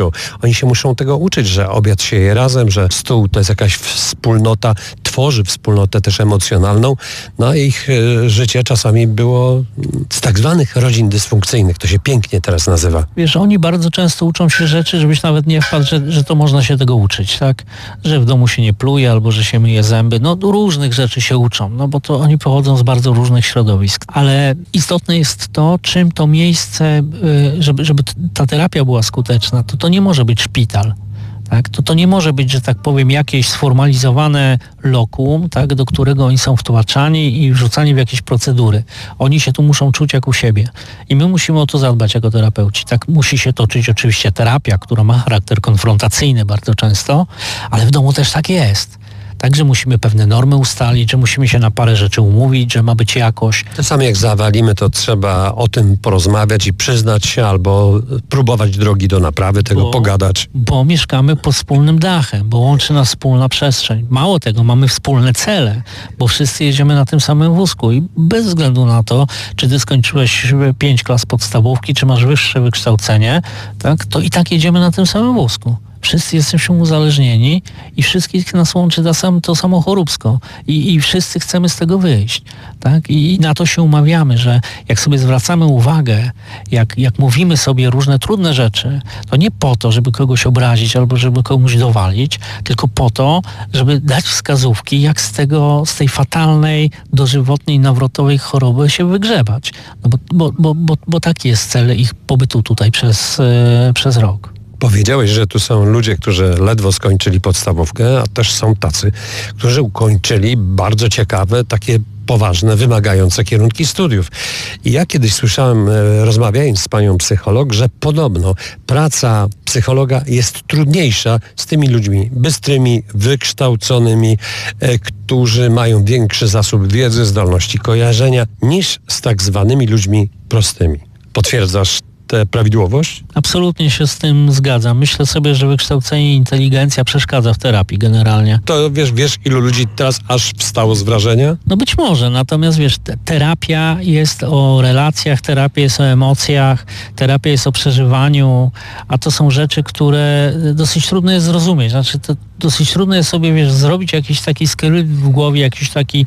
wiedzą. Oni się muszą tego uczyć, że obiad się je razem, że stół to jest jakaś wspólnota, tworzy wspólnotę też emocjonalną. No ich y, życie czasami było z tak zwanych rodzin dysfunkcyjnych. To się pięknie teraz nazywa. Wiesz, oni bardzo często uczą się rzeczy, żebyś nawet nie wpadł, że, że to można się tego uczyć, tak? Że w domu się nie pluje albo że się myje zęby. No różnych rzeczy się uczą, no bo to oni pochodzą z bardzo różnych środowisk. Ale istotne jest to, czym to miejsce, żeby, żeby ta terapia była skuteczna, to to nie może być szpital. Tak? To to nie może być, że tak powiem, jakieś sformalizowane lokum, tak, do którego oni są wtłaczani i wrzucani w jakieś procedury. Oni się tu muszą czuć jak u siebie. I my musimy o to zadbać jako terapeuci. Tak musi się toczyć oczywiście terapia, która ma charakter konfrontacyjny bardzo często, ale w domu też tak jest. Także musimy pewne normy ustalić, że musimy się na parę rzeczy umówić, że ma być jakoś. Czasami jak zawalimy, to trzeba o tym porozmawiać i przyznać się albo próbować drogi do naprawy tego, bo, pogadać. Bo mieszkamy pod wspólnym dachem, bo łączy nas wspólna przestrzeń. Mało tego, mamy wspólne cele, bo wszyscy jedziemy na tym samym wózku i bez względu na to, czy ty skończyłeś pięć klas podstawówki, czy masz wyższe wykształcenie, tak, to i tak jedziemy na tym samym wózku. Wszyscy jesteśmy uzależnieni i wszystkich nas łączy to, sam, to samo choróbsko. I, I wszyscy chcemy z tego wyjść. Tak? I, I na to się umawiamy, że jak sobie zwracamy uwagę, jak, jak mówimy sobie różne trudne rzeczy, to nie po to, żeby kogoś obrazić albo żeby komuś dowalić, tylko po to, żeby dać wskazówki, jak z tego, z tej fatalnej, dożywotniej, nawrotowej choroby się wygrzebać. No bo, bo, bo, bo, bo taki jest cel ich pobytu tutaj przez, yy, przez rok. Powiedziałeś, że tu są ludzie, którzy ledwo skończyli podstawówkę, a też są tacy, którzy ukończyli bardzo ciekawe, takie poważne, wymagające kierunki studiów. I ja kiedyś słyszałem, rozmawiając z panią psycholog, że podobno praca psychologa jest trudniejsza z tymi ludźmi bystrymi, wykształconymi, e, którzy mają większy zasób wiedzy, zdolności kojarzenia, niż z tak zwanymi ludźmi prostymi. Potwierdzasz tę prawidłowość? Absolutnie się z tym zgadzam. Myślę sobie, że wykształcenie i inteligencja przeszkadza w terapii generalnie. To wiesz, wiesz ilu ludzi teraz aż wstało z wrażenia? No być może, natomiast wiesz, te, terapia jest o relacjach, terapia jest o emocjach, terapia jest o przeżywaniu, a to są rzeczy, które dosyć trudno jest zrozumieć. Znaczy to dosyć trudno jest sobie, wiesz, zrobić jakiś taki skrypt w głowie, jakiś taki,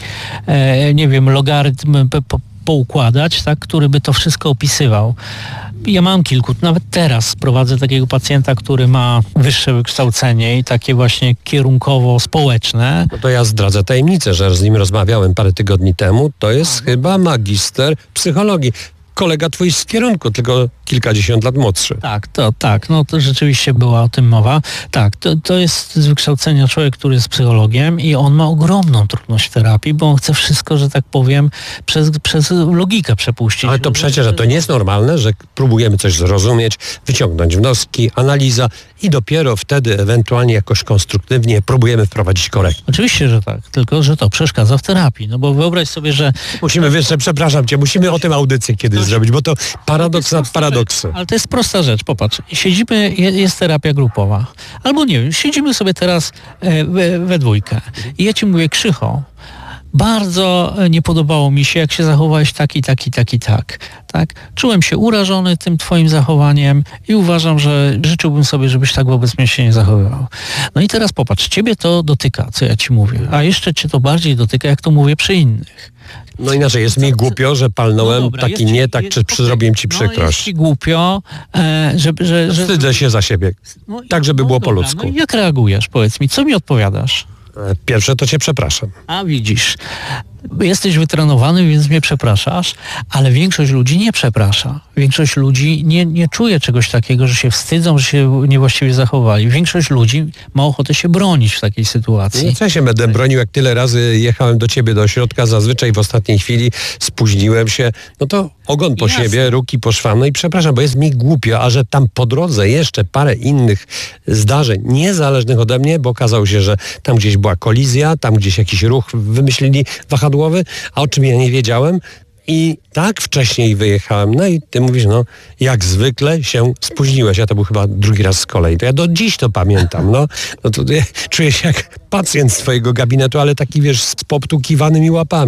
e, nie wiem, logarytm po, po, poukładać, tak, który by to wszystko opisywał. Ja mam kilku, nawet teraz prowadzę takiego pacjenta, który ma wyższe wykształcenie i takie właśnie kierunkowo-społeczne. No to ja zdradzę tajemnicę, że z nim rozmawiałem parę tygodni temu. To jest Aha. chyba magister psychologii. Kolega twój z kierunku, tylko kilkadziesiąt lat młodszy. Tak, to tak, no to rzeczywiście była o tym mowa. Tak, to, to jest z wykształcenia człowiek, który jest psychologiem i on ma ogromną trudność w terapii, bo on chce wszystko, że tak powiem, przez, przez logikę przepuścić. Ale to przecież, że to nie jest normalne, że próbujemy coś zrozumieć, wyciągnąć wnioski, analiza i dopiero wtedy ewentualnie jakoś konstruktywnie próbujemy wprowadzić korektę. Oczywiście, że tak, tylko że to przeszkadza w terapii, no bo wyobraź sobie, że... Musimy, wiesz, przepraszam cię, musimy o tym audycję kiedyś to zrobić, bo to paradoks nad paradoksy. Ale to jest prosta rzecz, popatrz, siedzimy, jest terapia grupowa, albo nie wiem, siedzimy sobie teraz we, we dwójkę i ja ci mówię, Krzycho, bardzo nie podobało mi się, jak się zachowałeś tak i tak i tak i tak. Tak? Czułem się urażony tym twoim zachowaniem i uważam, że życzyłbym sobie, żebyś tak wobec mnie się nie zachowywał. No i teraz popatrz, ciebie to dotyka, co ja ci mówię, a jeszcze cię to bardziej dotyka, jak to mówię przy innych. No inaczej, jest mi głupio, że palnąłem no dobra, taki nie, tak, czy okay. zrobiłem ci przykrość. No jest ci głupio, e, że, że, że... Wstydzę się za siebie, no, tak żeby no było dobra, po ludzku. No i jak reagujesz, powiedz mi, co mi odpowiadasz? Pierwsze to cię przepraszam. A widzisz, jesteś wytrenowany, więc mnie przepraszasz, ale większość ludzi nie przeprasza. Większość ludzi nie, nie czuje czegoś takiego, że się wstydzą, że się niewłaściwie zachowali. Większość ludzi ma ochotę się bronić w takiej sytuacji. No co ja się będę bronił, jak tyle razy jechałem do ciebie do ośrodka, zazwyczaj w ostatniej chwili spóźniłem się, no to ogon po Jasne. siebie, ruki po szwam, no i przepraszam, bo jest mi głupio, a że tam po drodze jeszcze parę innych zdarzeń, niezależnych ode mnie, bo okazało się, że tam gdzieś była kolizja, tam gdzieś jakiś ruch wymyślili wahadłowy, a o czym ja nie wiedziałem i tak wcześniej wyjechałem, no i ty mówisz, no jak zwykle się spóźniłeś, a to był chyba drugi raz z kolei, to ja do dziś to pamiętam, no, no to ja czuję się jak pacjent z twojego gabinetu, ale taki wiesz, z poptukiwanymi łapami.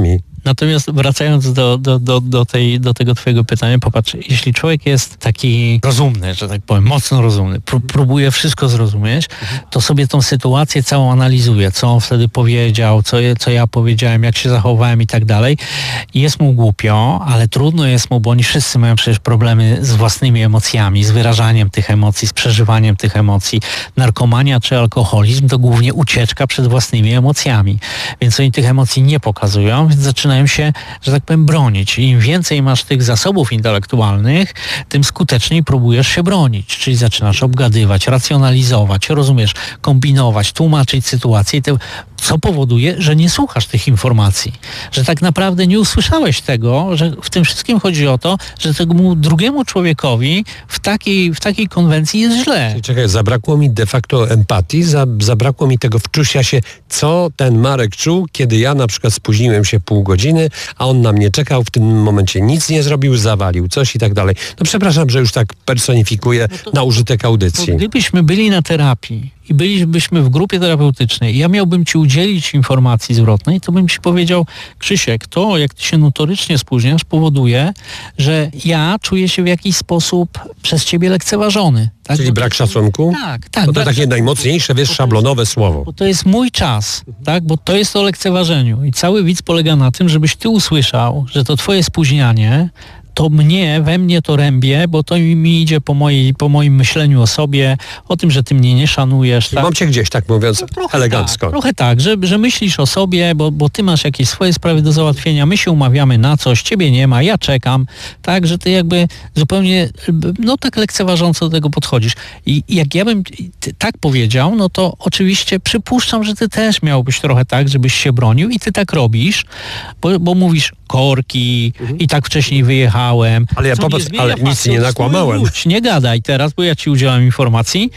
Natomiast wracając do, do, do, do, tej, do tego twojego pytania, popatrz, jeśli człowiek jest taki rozumny, że tak powiem, mocno rozumny, pró- próbuje wszystko zrozumieć, to sobie tą sytuację całą analizuje, co on wtedy powiedział, co, je, co ja powiedziałem, jak się zachowałem i tak dalej. Jest mu głupio, ale trudno jest mu, bo oni wszyscy mają przecież problemy z własnymi emocjami, z wyrażaniem tych emocji, z przeżywaniem tych emocji. Narkomania czy alkoholizm to głównie ucieczka przed własnymi emocjami. Więc oni tych emocji nie pokazują, więc zaczynają się, że tak powiem, bronić. I im więcej masz tych zasobów intelektualnych, tym skuteczniej próbujesz się bronić. Czyli zaczynasz obgadywać, racjonalizować, rozumiesz, kombinować, tłumaczyć sytuację, co powoduje, że nie słuchasz tych informacji. Że tak naprawdę nie usłyszałeś tego, że w tym wszystkim chodzi o to, że temu drugiemu człowiekowi w takiej, w takiej konwencji jest źle. Czyli czekaj, zabrakło mi de facto empatii, za, zabrakło mi tego wczucia się, co ten Marek czuł, kiedy ja na przykład spóźniłem się pół godziny, a on na mnie czekał, w tym momencie nic nie zrobił, zawalił coś i tak dalej. No przepraszam, że już tak personifikuję no to, na użytek audycji. Gdybyśmy byli na terapii i bylibyśmy w grupie terapeutycznej, ja miałbym ci udzielić informacji zwrotnej, to bym ci powiedział, Krzysiek, to jak ty się notorycznie spóźniasz, powoduje, że ja czuję się w jakiś sposób przez ciebie lekceważony. Tak? Czyli Bo brak to, szacunku? Tak, tak. No to takie najmocniejsze, wiesz, szablonowe słowo. Bo to jest mój czas, tak? Bo to jest o lekceważeniu. I cały widz polega na tym, żebyś ty usłyszał, że to twoje spóźnianie to mnie, we mnie to rębie, bo to mi idzie po, mojej, po moim myśleniu o sobie, o tym, że ty mnie nie szanujesz. Tak? Mam cię gdzieś, tak mówiąc, no, trochę elegancko. Tak, trochę tak, że, że myślisz o sobie, bo, bo ty masz jakieś swoje sprawy do załatwienia, my się umawiamy na coś, ciebie nie ma, ja czekam, tak, że ty jakby zupełnie, no tak lekceważąco do tego podchodzisz. I jak ja bym tak powiedział, no to oczywiście przypuszczam, że ty też miałbyś trochę tak, żebyś się bronił i ty tak robisz, bo, bo mówisz korki mhm. i tak wcześniej wyjechałem. Ale ja popatrz, ale faktu, nic nie nakłamałem. Wróć, nie gadaj teraz, bo ja ci udzielam informacji,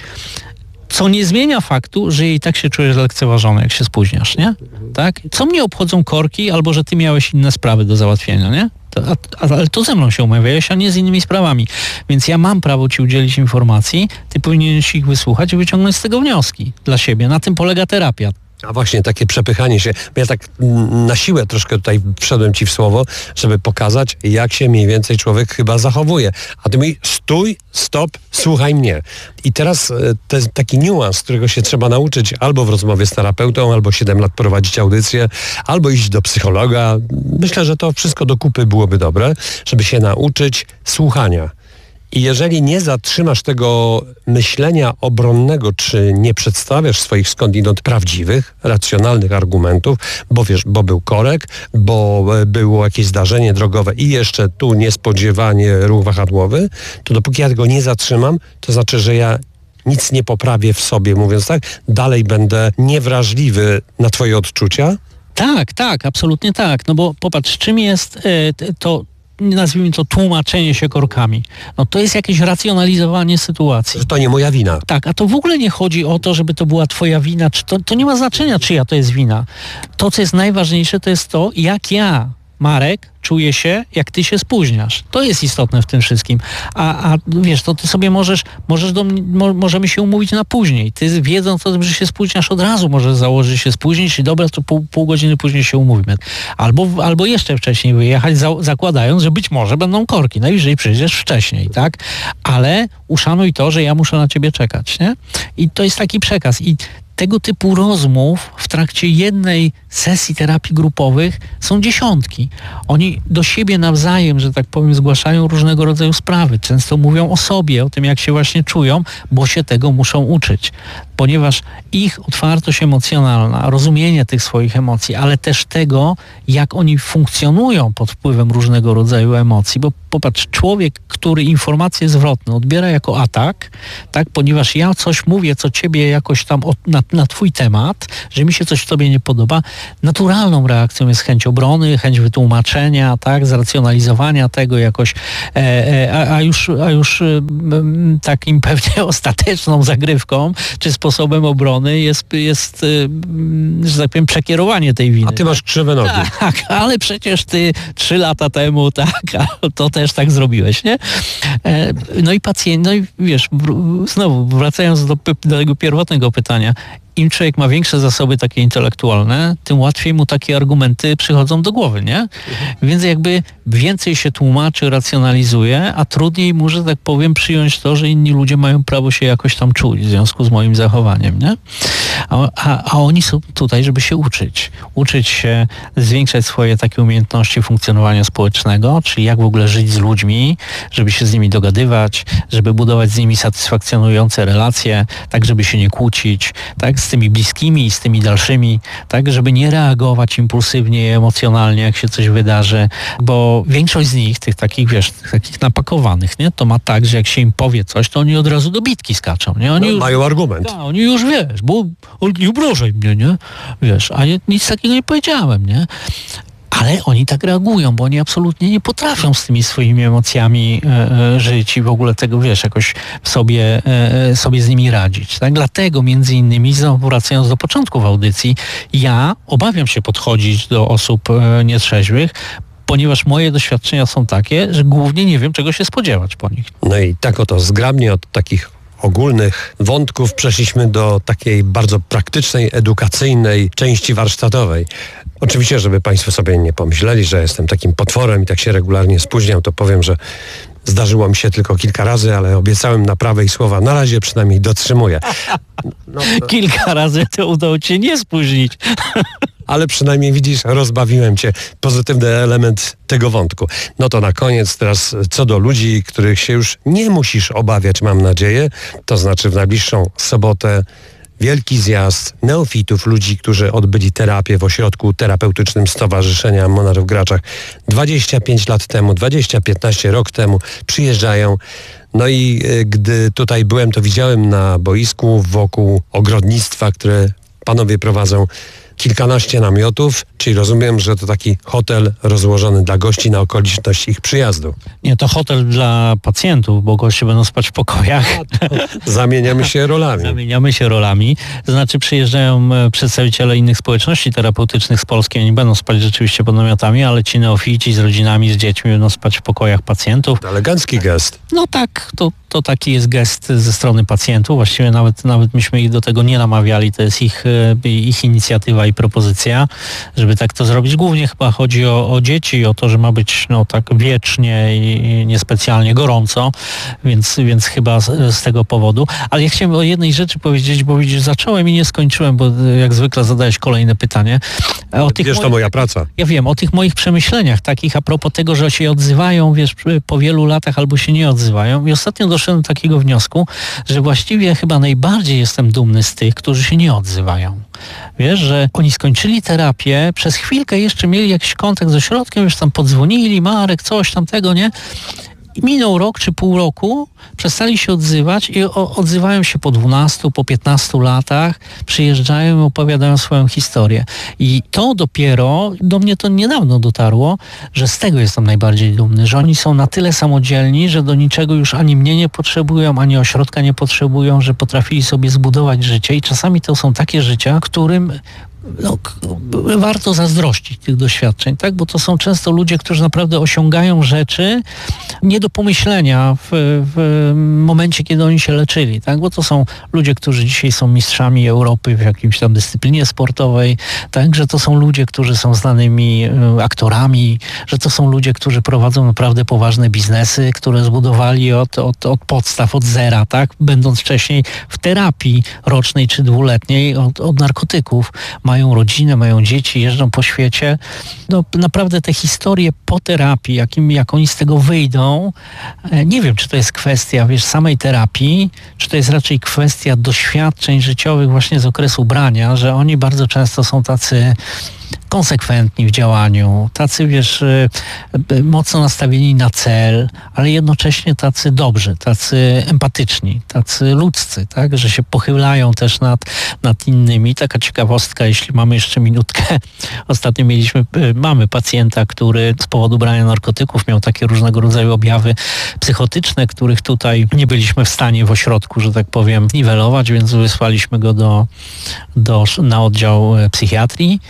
co nie zmienia faktu, że i tak się czujesz lekceważony, jak się spóźniasz, nie? Tak? Co mnie obchodzą korki, albo że ty miałeś inne sprawy do załatwienia, nie? To, a, a, ale to ze mną się umawiałeś, a nie z innymi sprawami. Więc ja mam prawo ci udzielić informacji, ty powinieneś ich wysłuchać i wyciągnąć z tego wnioski dla siebie. Na tym polega terapia. A właśnie takie przepychanie się, ja tak na siłę troszkę tutaj wszedłem ci w słowo, żeby pokazać, jak się mniej więcej człowiek chyba zachowuje. A ty mówi, stój, stop, słuchaj mnie. I teraz to jest taki niuans, którego się trzeba nauczyć albo w rozmowie z terapeutą, albo siedem lat prowadzić audycję, albo iść do psychologa. Myślę, że to wszystko do kupy byłoby dobre, żeby się nauczyć słuchania. I jeżeli nie zatrzymasz tego myślenia obronnego, czy nie przedstawiasz swoich skądinąd prawdziwych, racjonalnych argumentów, bo wiesz, bo był korek, bo było jakieś zdarzenie drogowe i jeszcze tu niespodziewanie ruch wahadłowy, to dopóki ja tego nie zatrzymam, to znaczy, że ja nic nie poprawię w sobie, mówiąc tak, dalej będę niewrażliwy na twoje odczucia. Tak, tak, absolutnie tak. No bo popatrz, czym jest y, to... nazwijmy to tłumaczenie się korkami. No to jest jakieś racjonalizowanie sytuacji. Że to nie moja wina. Tak, a to w ogóle nie chodzi o to, żeby to była twoja wina, czy to, to nie ma znaczenia, czyja to jest wina. To, co jest najważniejsze, to jest to, jak ja, Marek, czuję się, jak ty się spóźniasz. To jest istotne w tym wszystkim. A, a wiesz, to ty sobie możesz, możesz do mnie, mo, możemy się umówić na później. Ty wiedząc o tym, że się spóźniasz, od razu możesz założyć, że się spóźnisz i dobra, to pół, pół godziny później się umówimy. Albo, albo jeszcze wcześniej wyjechać, za, zakładając, że być może będą korki. Najwyżej przyjdziesz wcześniej, tak? Ale uszanuj to, że ja muszę na ciebie czekać, nie? I to jest taki przekaz. I tego typu rozmów w trakcie jednej sesji terapii grupowych są dziesiątki. Oni do siebie nawzajem, że tak powiem, zgłaszają różnego rodzaju sprawy. Często mówią o sobie, o tym, jak się właśnie czują, bo się tego muszą uczyć. Ponieważ ich otwartość emocjonalna, rozumienie tych swoich emocji, ale też tego, jak oni funkcjonują pod wpływem różnego rodzaju emocji. Bo popatrz, człowiek, który informacje zwrotne odbiera jako atak, tak, ponieważ ja coś mówię, co ciebie jakoś tam od, na, na twój temat, że mi się coś w tobie nie podoba, naturalną reakcją jest chęć obrony, chęć wytłumaczenia, tak, zracjonalizowania tego jakoś, e, e, a, a już, a już e, takim pewnie ostateczną zagrywką, czy sposobem obrony jest, jest e, że tak powiem, przekierowanie tej winy. A ty masz krzywe nogi. Tak, ale przecież ty trzy lata temu, tak, to też tak zrobiłeś, nie? E, no i pacjent, no i wiesz, w, znowu wracając do, do tego pierwotnego pytania, im człowiek ma większe zasoby takie intelektualne, tym łatwiej mu takie argumenty przychodzą do głowy, nie? Mhm. Więc jakby więcej się tłumaczy, racjonalizuje, a trudniej mu, że tak powiem, przyjąć to, że inni ludzie mają prawo się jakoś tam czuć w związku z moim zachowaniem, nie? A, a, a oni są tutaj, żeby się uczyć. Uczyć się, zwiększać swoje takie umiejętności funkcjonowania społecznego, czyli jak w ogóle żyć z ludźmi, żeby się z nimi dogadywać, żeby budować z nimi satysfakcjonujące relacje, tak żeby się nie kłócić, tak, z tymi bliskimi i z tymi dalszymi, tak, żeby nie reagować impulsywnie, emocjonalnie, jak się coś wydarzy, bo większość z nich, tych takich, wiesz, tych takich napakowanych, nie, to ma tak, że jak się im powie coś, to oni od razu do bitki skaczą, nie? Oni no, już, mają argument. Ta, oni już, wiesz, bo nie obrażaj mnie, nie? Wiesz, a ja nic takiego nie powiedziałem, nie? Ale oni tak reagują, bo oni absolutnie nie potrafią z tymi swoimi emocjami e, e, żyć i w ogóle tego, wiesz, jakoś sobie, e, sobie z nimi radzić. Tak? Dlatego między innymi, znowu wracając do początków audycji, ja obawiam się podchodzić do osób e, nietrzeźwych, ponieważ moje doświadczenia są takie, że głównie nie wiem, czego się spodziewać po nich. No i tak oto zgrabnie od takich ogólnych wątków przeszliśmy do takiej bardzo praktycznej, edukacyjnej części warsztatowej. Oczywiście, żeby Państwo sobie nie pomyśleli, że jestem takim potworem i tak się regularnie spóźniam, to powiem, że zdarzyło mi się tylko kilka razy, ale obiecałem naprawę i słowa na razie przynajmniej dotrzymuję. No, no. Kilka razy to udało Cię nie spóźnić. Ale przynajmniej widzisz, rozbawiłem Cię, pozytywny element tego wątku. No to na koniec teraz co do ludzi, których się już nie musisz obawiać, mam nadzieję, to znaczy w najbliższą sobotę wielki zjazd neofitów, ludzi, którzy odbyli terapię w ośrodku terapeutycznym Stowarzyszenia Monar w Graczach dwadzieścia pięć lat temu, dwadzieścia piętnaście rok temu przyjeżdżają. No i y, gdy tutaj byłem, to widziałem na boisku wokół ogrodnictwa, które panowie prowadzą, kilkanaście namiotów, czyli rozumiem, że to taki hotel rozłożony dla gości na okoliczność ich przyjazdu. Nie, to hotel dla pacjentów, bo goście będą spać w pokojach. Zamieniamy się rolami. Zamieniamy się rolami. To znaczy przyjeżdżają przedstawiciele innych społeczności terapeutycznych z Polski, oni będą spać rzeczywiście pod namiotami, ale ci neofici z rodzinami, z dziećmi będą spać w pokojach pacjentów. To elegancki gest. No tak, to, to taki jest gest ze strony pacjentów. Właściwie nawet, nawet myśmy ich do tego nie namawiali, to jest ich, ich inicjatywa i propozycja, żeby tak to zrobić. Głównie chyba chodzi o, o dzieci, o to, że ma być no tak wiecznie i niespecjalnie gorąco, więc, więc chyba z, z tego powodu. Ale ja chciałem o jednej rzeczy powiedzieć, bo widzisz, zacząłem i nie skończyłem, bo jak zwykle zadałeś kolejne pytanie. O tych wiesz, to moich, moja praca. Ja wiem, o tych moich przemyśleniach takich a propos tego, że się odzywają, wiesz, po wielu latach albo się nie odzywają. I ostatnio doszedłem do takiego wniosku, że właściwie chyba najbardziej jestem dumny z tych, którzy się nie odzywają. Wiesz, że oni skończyli terapię, przez chwilkę jeszcze mieli jakiś kontakt z ośrodkiem, już tam podzwonili, Marek, coś tamtego, nie? I minął rok czy pół roku, przestali się odzywać i o, odzywają się po dwunastu, po piętnastu latach, przyjeżdżają i opowiadają swoją historię. I to dopiero, do mnie to niedawno dotarło, że z tego jestem najbardziej dumny, że oni są na tyle samodzielni, że do niczego już ani mnie nie potrzebują, ani ośrodka nie potrzebują, że potrafili sobie zbudować życie i czasami to są takie życia, którym no, warto zazdrościć tych doświadczeń, tak? Bo to są często ludzie, którzy naprawdę osiągają rzeczy nie do pomyślenia w, w momencie, kiedy oni się leczyli, tak? Bo to są ludzie, którzy dzisiaj są mistrzami Europy w jakimś tam dyscyplinie sportowej, tak? Że to są ludzie, którzy są znanymi aktorami, że to są ludzie, którzy prowadzą naprawdę poważne biznesy, które zbudowali od, od, od podstaw, od zera, tak? Będąc wcześniej w terapii rocznej czy dwuletniej od, od narkotyków. Mają rodzinę, mają dzieci, jeżdżą po świecie. No, naprawdę te historie po terapii, jakim, jak oni z tego wyjdą, nie wiem, czy to jest kwestia, wiesz, samej terapii, czy to jest raczej kwestia doświadczeń życiowych właśnie z okresu brania, że oni bardzo często są tacy konsekwentni w działaniu, tacy, wiesz, mocno nastawieni na cel, ale jednocześnie tacy dobrzy, tacy empatyczni, tacy ludzcy, tak, że się pochylają też nad, nad innymi. Taka ciekawostka, jeśli mamy jeszcze minutkę. Ostatnio mieliśmy, mamy pacjenta, który z powodu brania narkotyków miał takie różnego rodzaju objawy psychotyczne, których tutaj nie byliśmy w stanie w ośrodku, że tak powiem, niwelować, więc wysłaliśmy go do, do, na oddział psychiatrii, do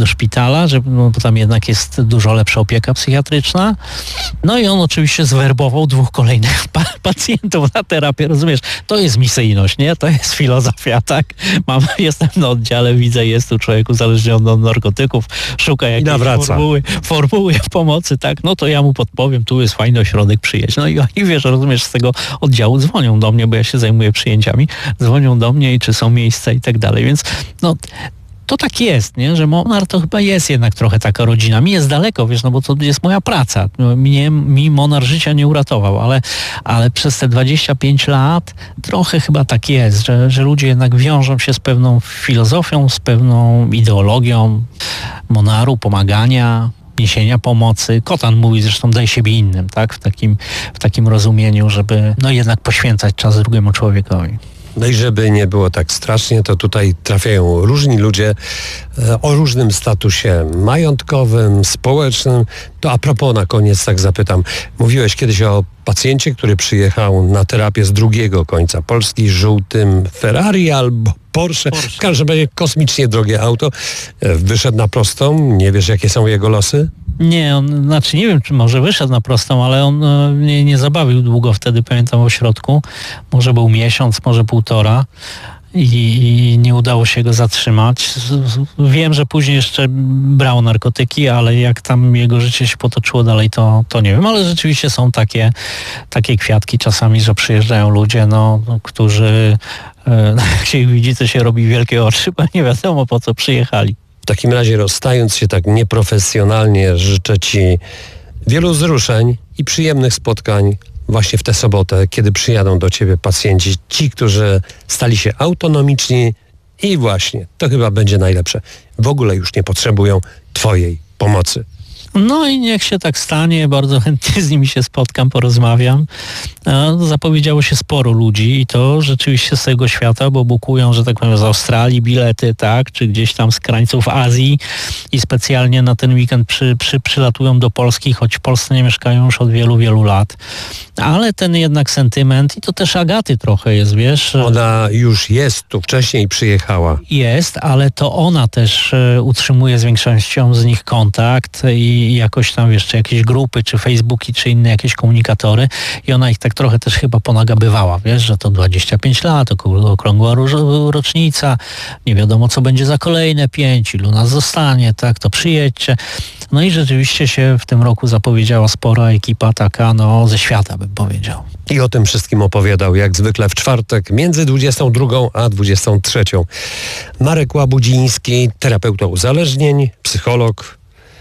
szpitala, żeby, no, bo tam jednak jest dużo lepsza opieka psychiatryczna. No i on oczywiście zwerbował dwóch kolejnych pa- pacjentów na terapię, rozumiesz? To jest misyjność, nie? To jest filozofia, tak? Mam, jestem na oddziale, widzę, jest tu człowiek uzależniony od narkotyków, szuka jakiejś formuły, formuły pomocy, tak? No to ja mu podpowiem, tu jest fajny ośrodek, przyjedź. No i oni, wiesz, rozumiesz, z tego oddziału dzwonią do mnie, bo ja się zajmuję przyjęciami, dzwonią do mnie i czy są miejsca i tak dalej, więc no to tak jest, nie? Że Monar to chyba jest jednak trochę taka rodzina. Mi jest daleko, wiesz, no bo to jest moja praca. Mnie, mi Monar życia nie uratował, ale, ale przez te dwadzieścia pięć lat trochę chyba tak jest, że, że ludzie jednak wiążą się z pewną filozofią, z pewną ideologią Monaru, pomagania, niesienia pomocy. Kotan mówi zresztą daj siebie innym, tak? W takim, w takim rozumieniu, żeby no jednak poświęcać czas drugiemu człowiekowi. No i żeby nie było tak strasznie, to tutaj trafiają różni ludzie e, o różnym statusie majątkowym, społecznym. To a propos na koniec tak zapytam. Mówiłeś kiedyś o pacjencie, który przyjechał na terapię z drugiego końca Polski, żółtym Ferrari albo Porsche. Porsche. W każdym razie kosmicznie drogie auto. E, wyszedł na prostą. Nie wiesz, jakie są jego losy? Nie, on, znaczy nie wiem, czy może wyszedł na prostą, ale on e, nie, nie zabawił długo wtedy, pamiętam, w ośrodku. Może był miesiąc, może półtora i, i nie udało się go zatrzymać. Wiem, że później jeszcze brał narkotyki, ale jak tam jego życie się potoczyło dalej, to, to nie wiem, ale rzeczywiście są takie, takie kwiatki czasami, że przyjeżdżają ludzie, no, którzy e, jak się ich widzi, to się robi wielkie oczy, bo nie wiadomo, po co przyjechali. W takim razie, rozstając się tak nieprofesjonalnie, życzę Ci wielu wzruszeń i przyjemnych spotkań właśnie w tę sobotę, kiedy przyjadą do Ciebie pacjenci, ci, którzy stali się autonomiczni i właśnie, to chyba będzie najlepsze. W ogóle już nie potrzebują Twojej pomocy. No i niech się tak stanie, bardzo chętnie z nimi się spotkam, porozmawiam. Zapowiedziało się sporo ludzi i to rzeczywiście z tego świata, bo bukują, że tak powiem, z Australii bilety, tak, czy gdzieś tam z krańców Azji i specjalnie na ten weekend przy, przy, przylatują do Polski, choć w Polsce nie mieszkają już od wielu, wielu lat. Ale ten jednak sentyment i to też Agaty trochę jest, wiesz. Ona już jest tu, wcześniej przyjechała. Jest, ale to ona też e, utrzymuje z większością z nich kontakt i jakoś tam, wiesz, czy jakieś grupy, czy Facebooki, czy inne jakieś komunikatory i ona ich tak trochę też chyba ponagabywała, wiesz, że to dwadzieścia pięć lat, okrągła rocznica, nie wiadomo, co będzie za kolejne pięć, ilu nas zostanie, tak, to przyjedźcie. No i rzeczywiście się w tym roku zapowiedziała spora ekipa taka, no, ze świata, bym powiedział. I o tym wszystkim opowiadał jak zwykle w czwartek między dwudziestą drugą a dwudziestą trzecią. Marek Łabudziński, terapeuta uzależnień, psycholog.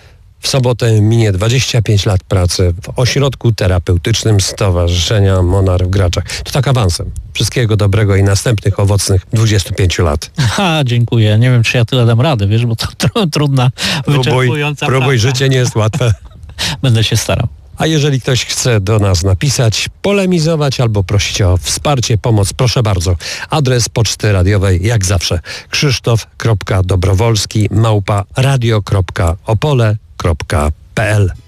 W sobotę minie dwadzieścia pięć lat pracy w ośrodku terapeutycznym Stowarzyszenia Monar w Graczach. To tak awansem. Wszystkiego dobrego i następnych owocnych dwudziestu pięciu lat. Ha, dziękuję. Nie wiem, czy ja tyle dam rady, wiesz, bo to tr- trudna, wyczerpująca Próbuj, próbuj, praca. życie nie jest łatwe. Będę się starał. A jeżeli ktoś chce do nas napisać, polemizować albo prosić o wsparcie, pomoc, proszę bardzo. Adres poczty radiowej jak zawsze krzysztof kropka dobrowolski małpa radio kropka opole kropka p l.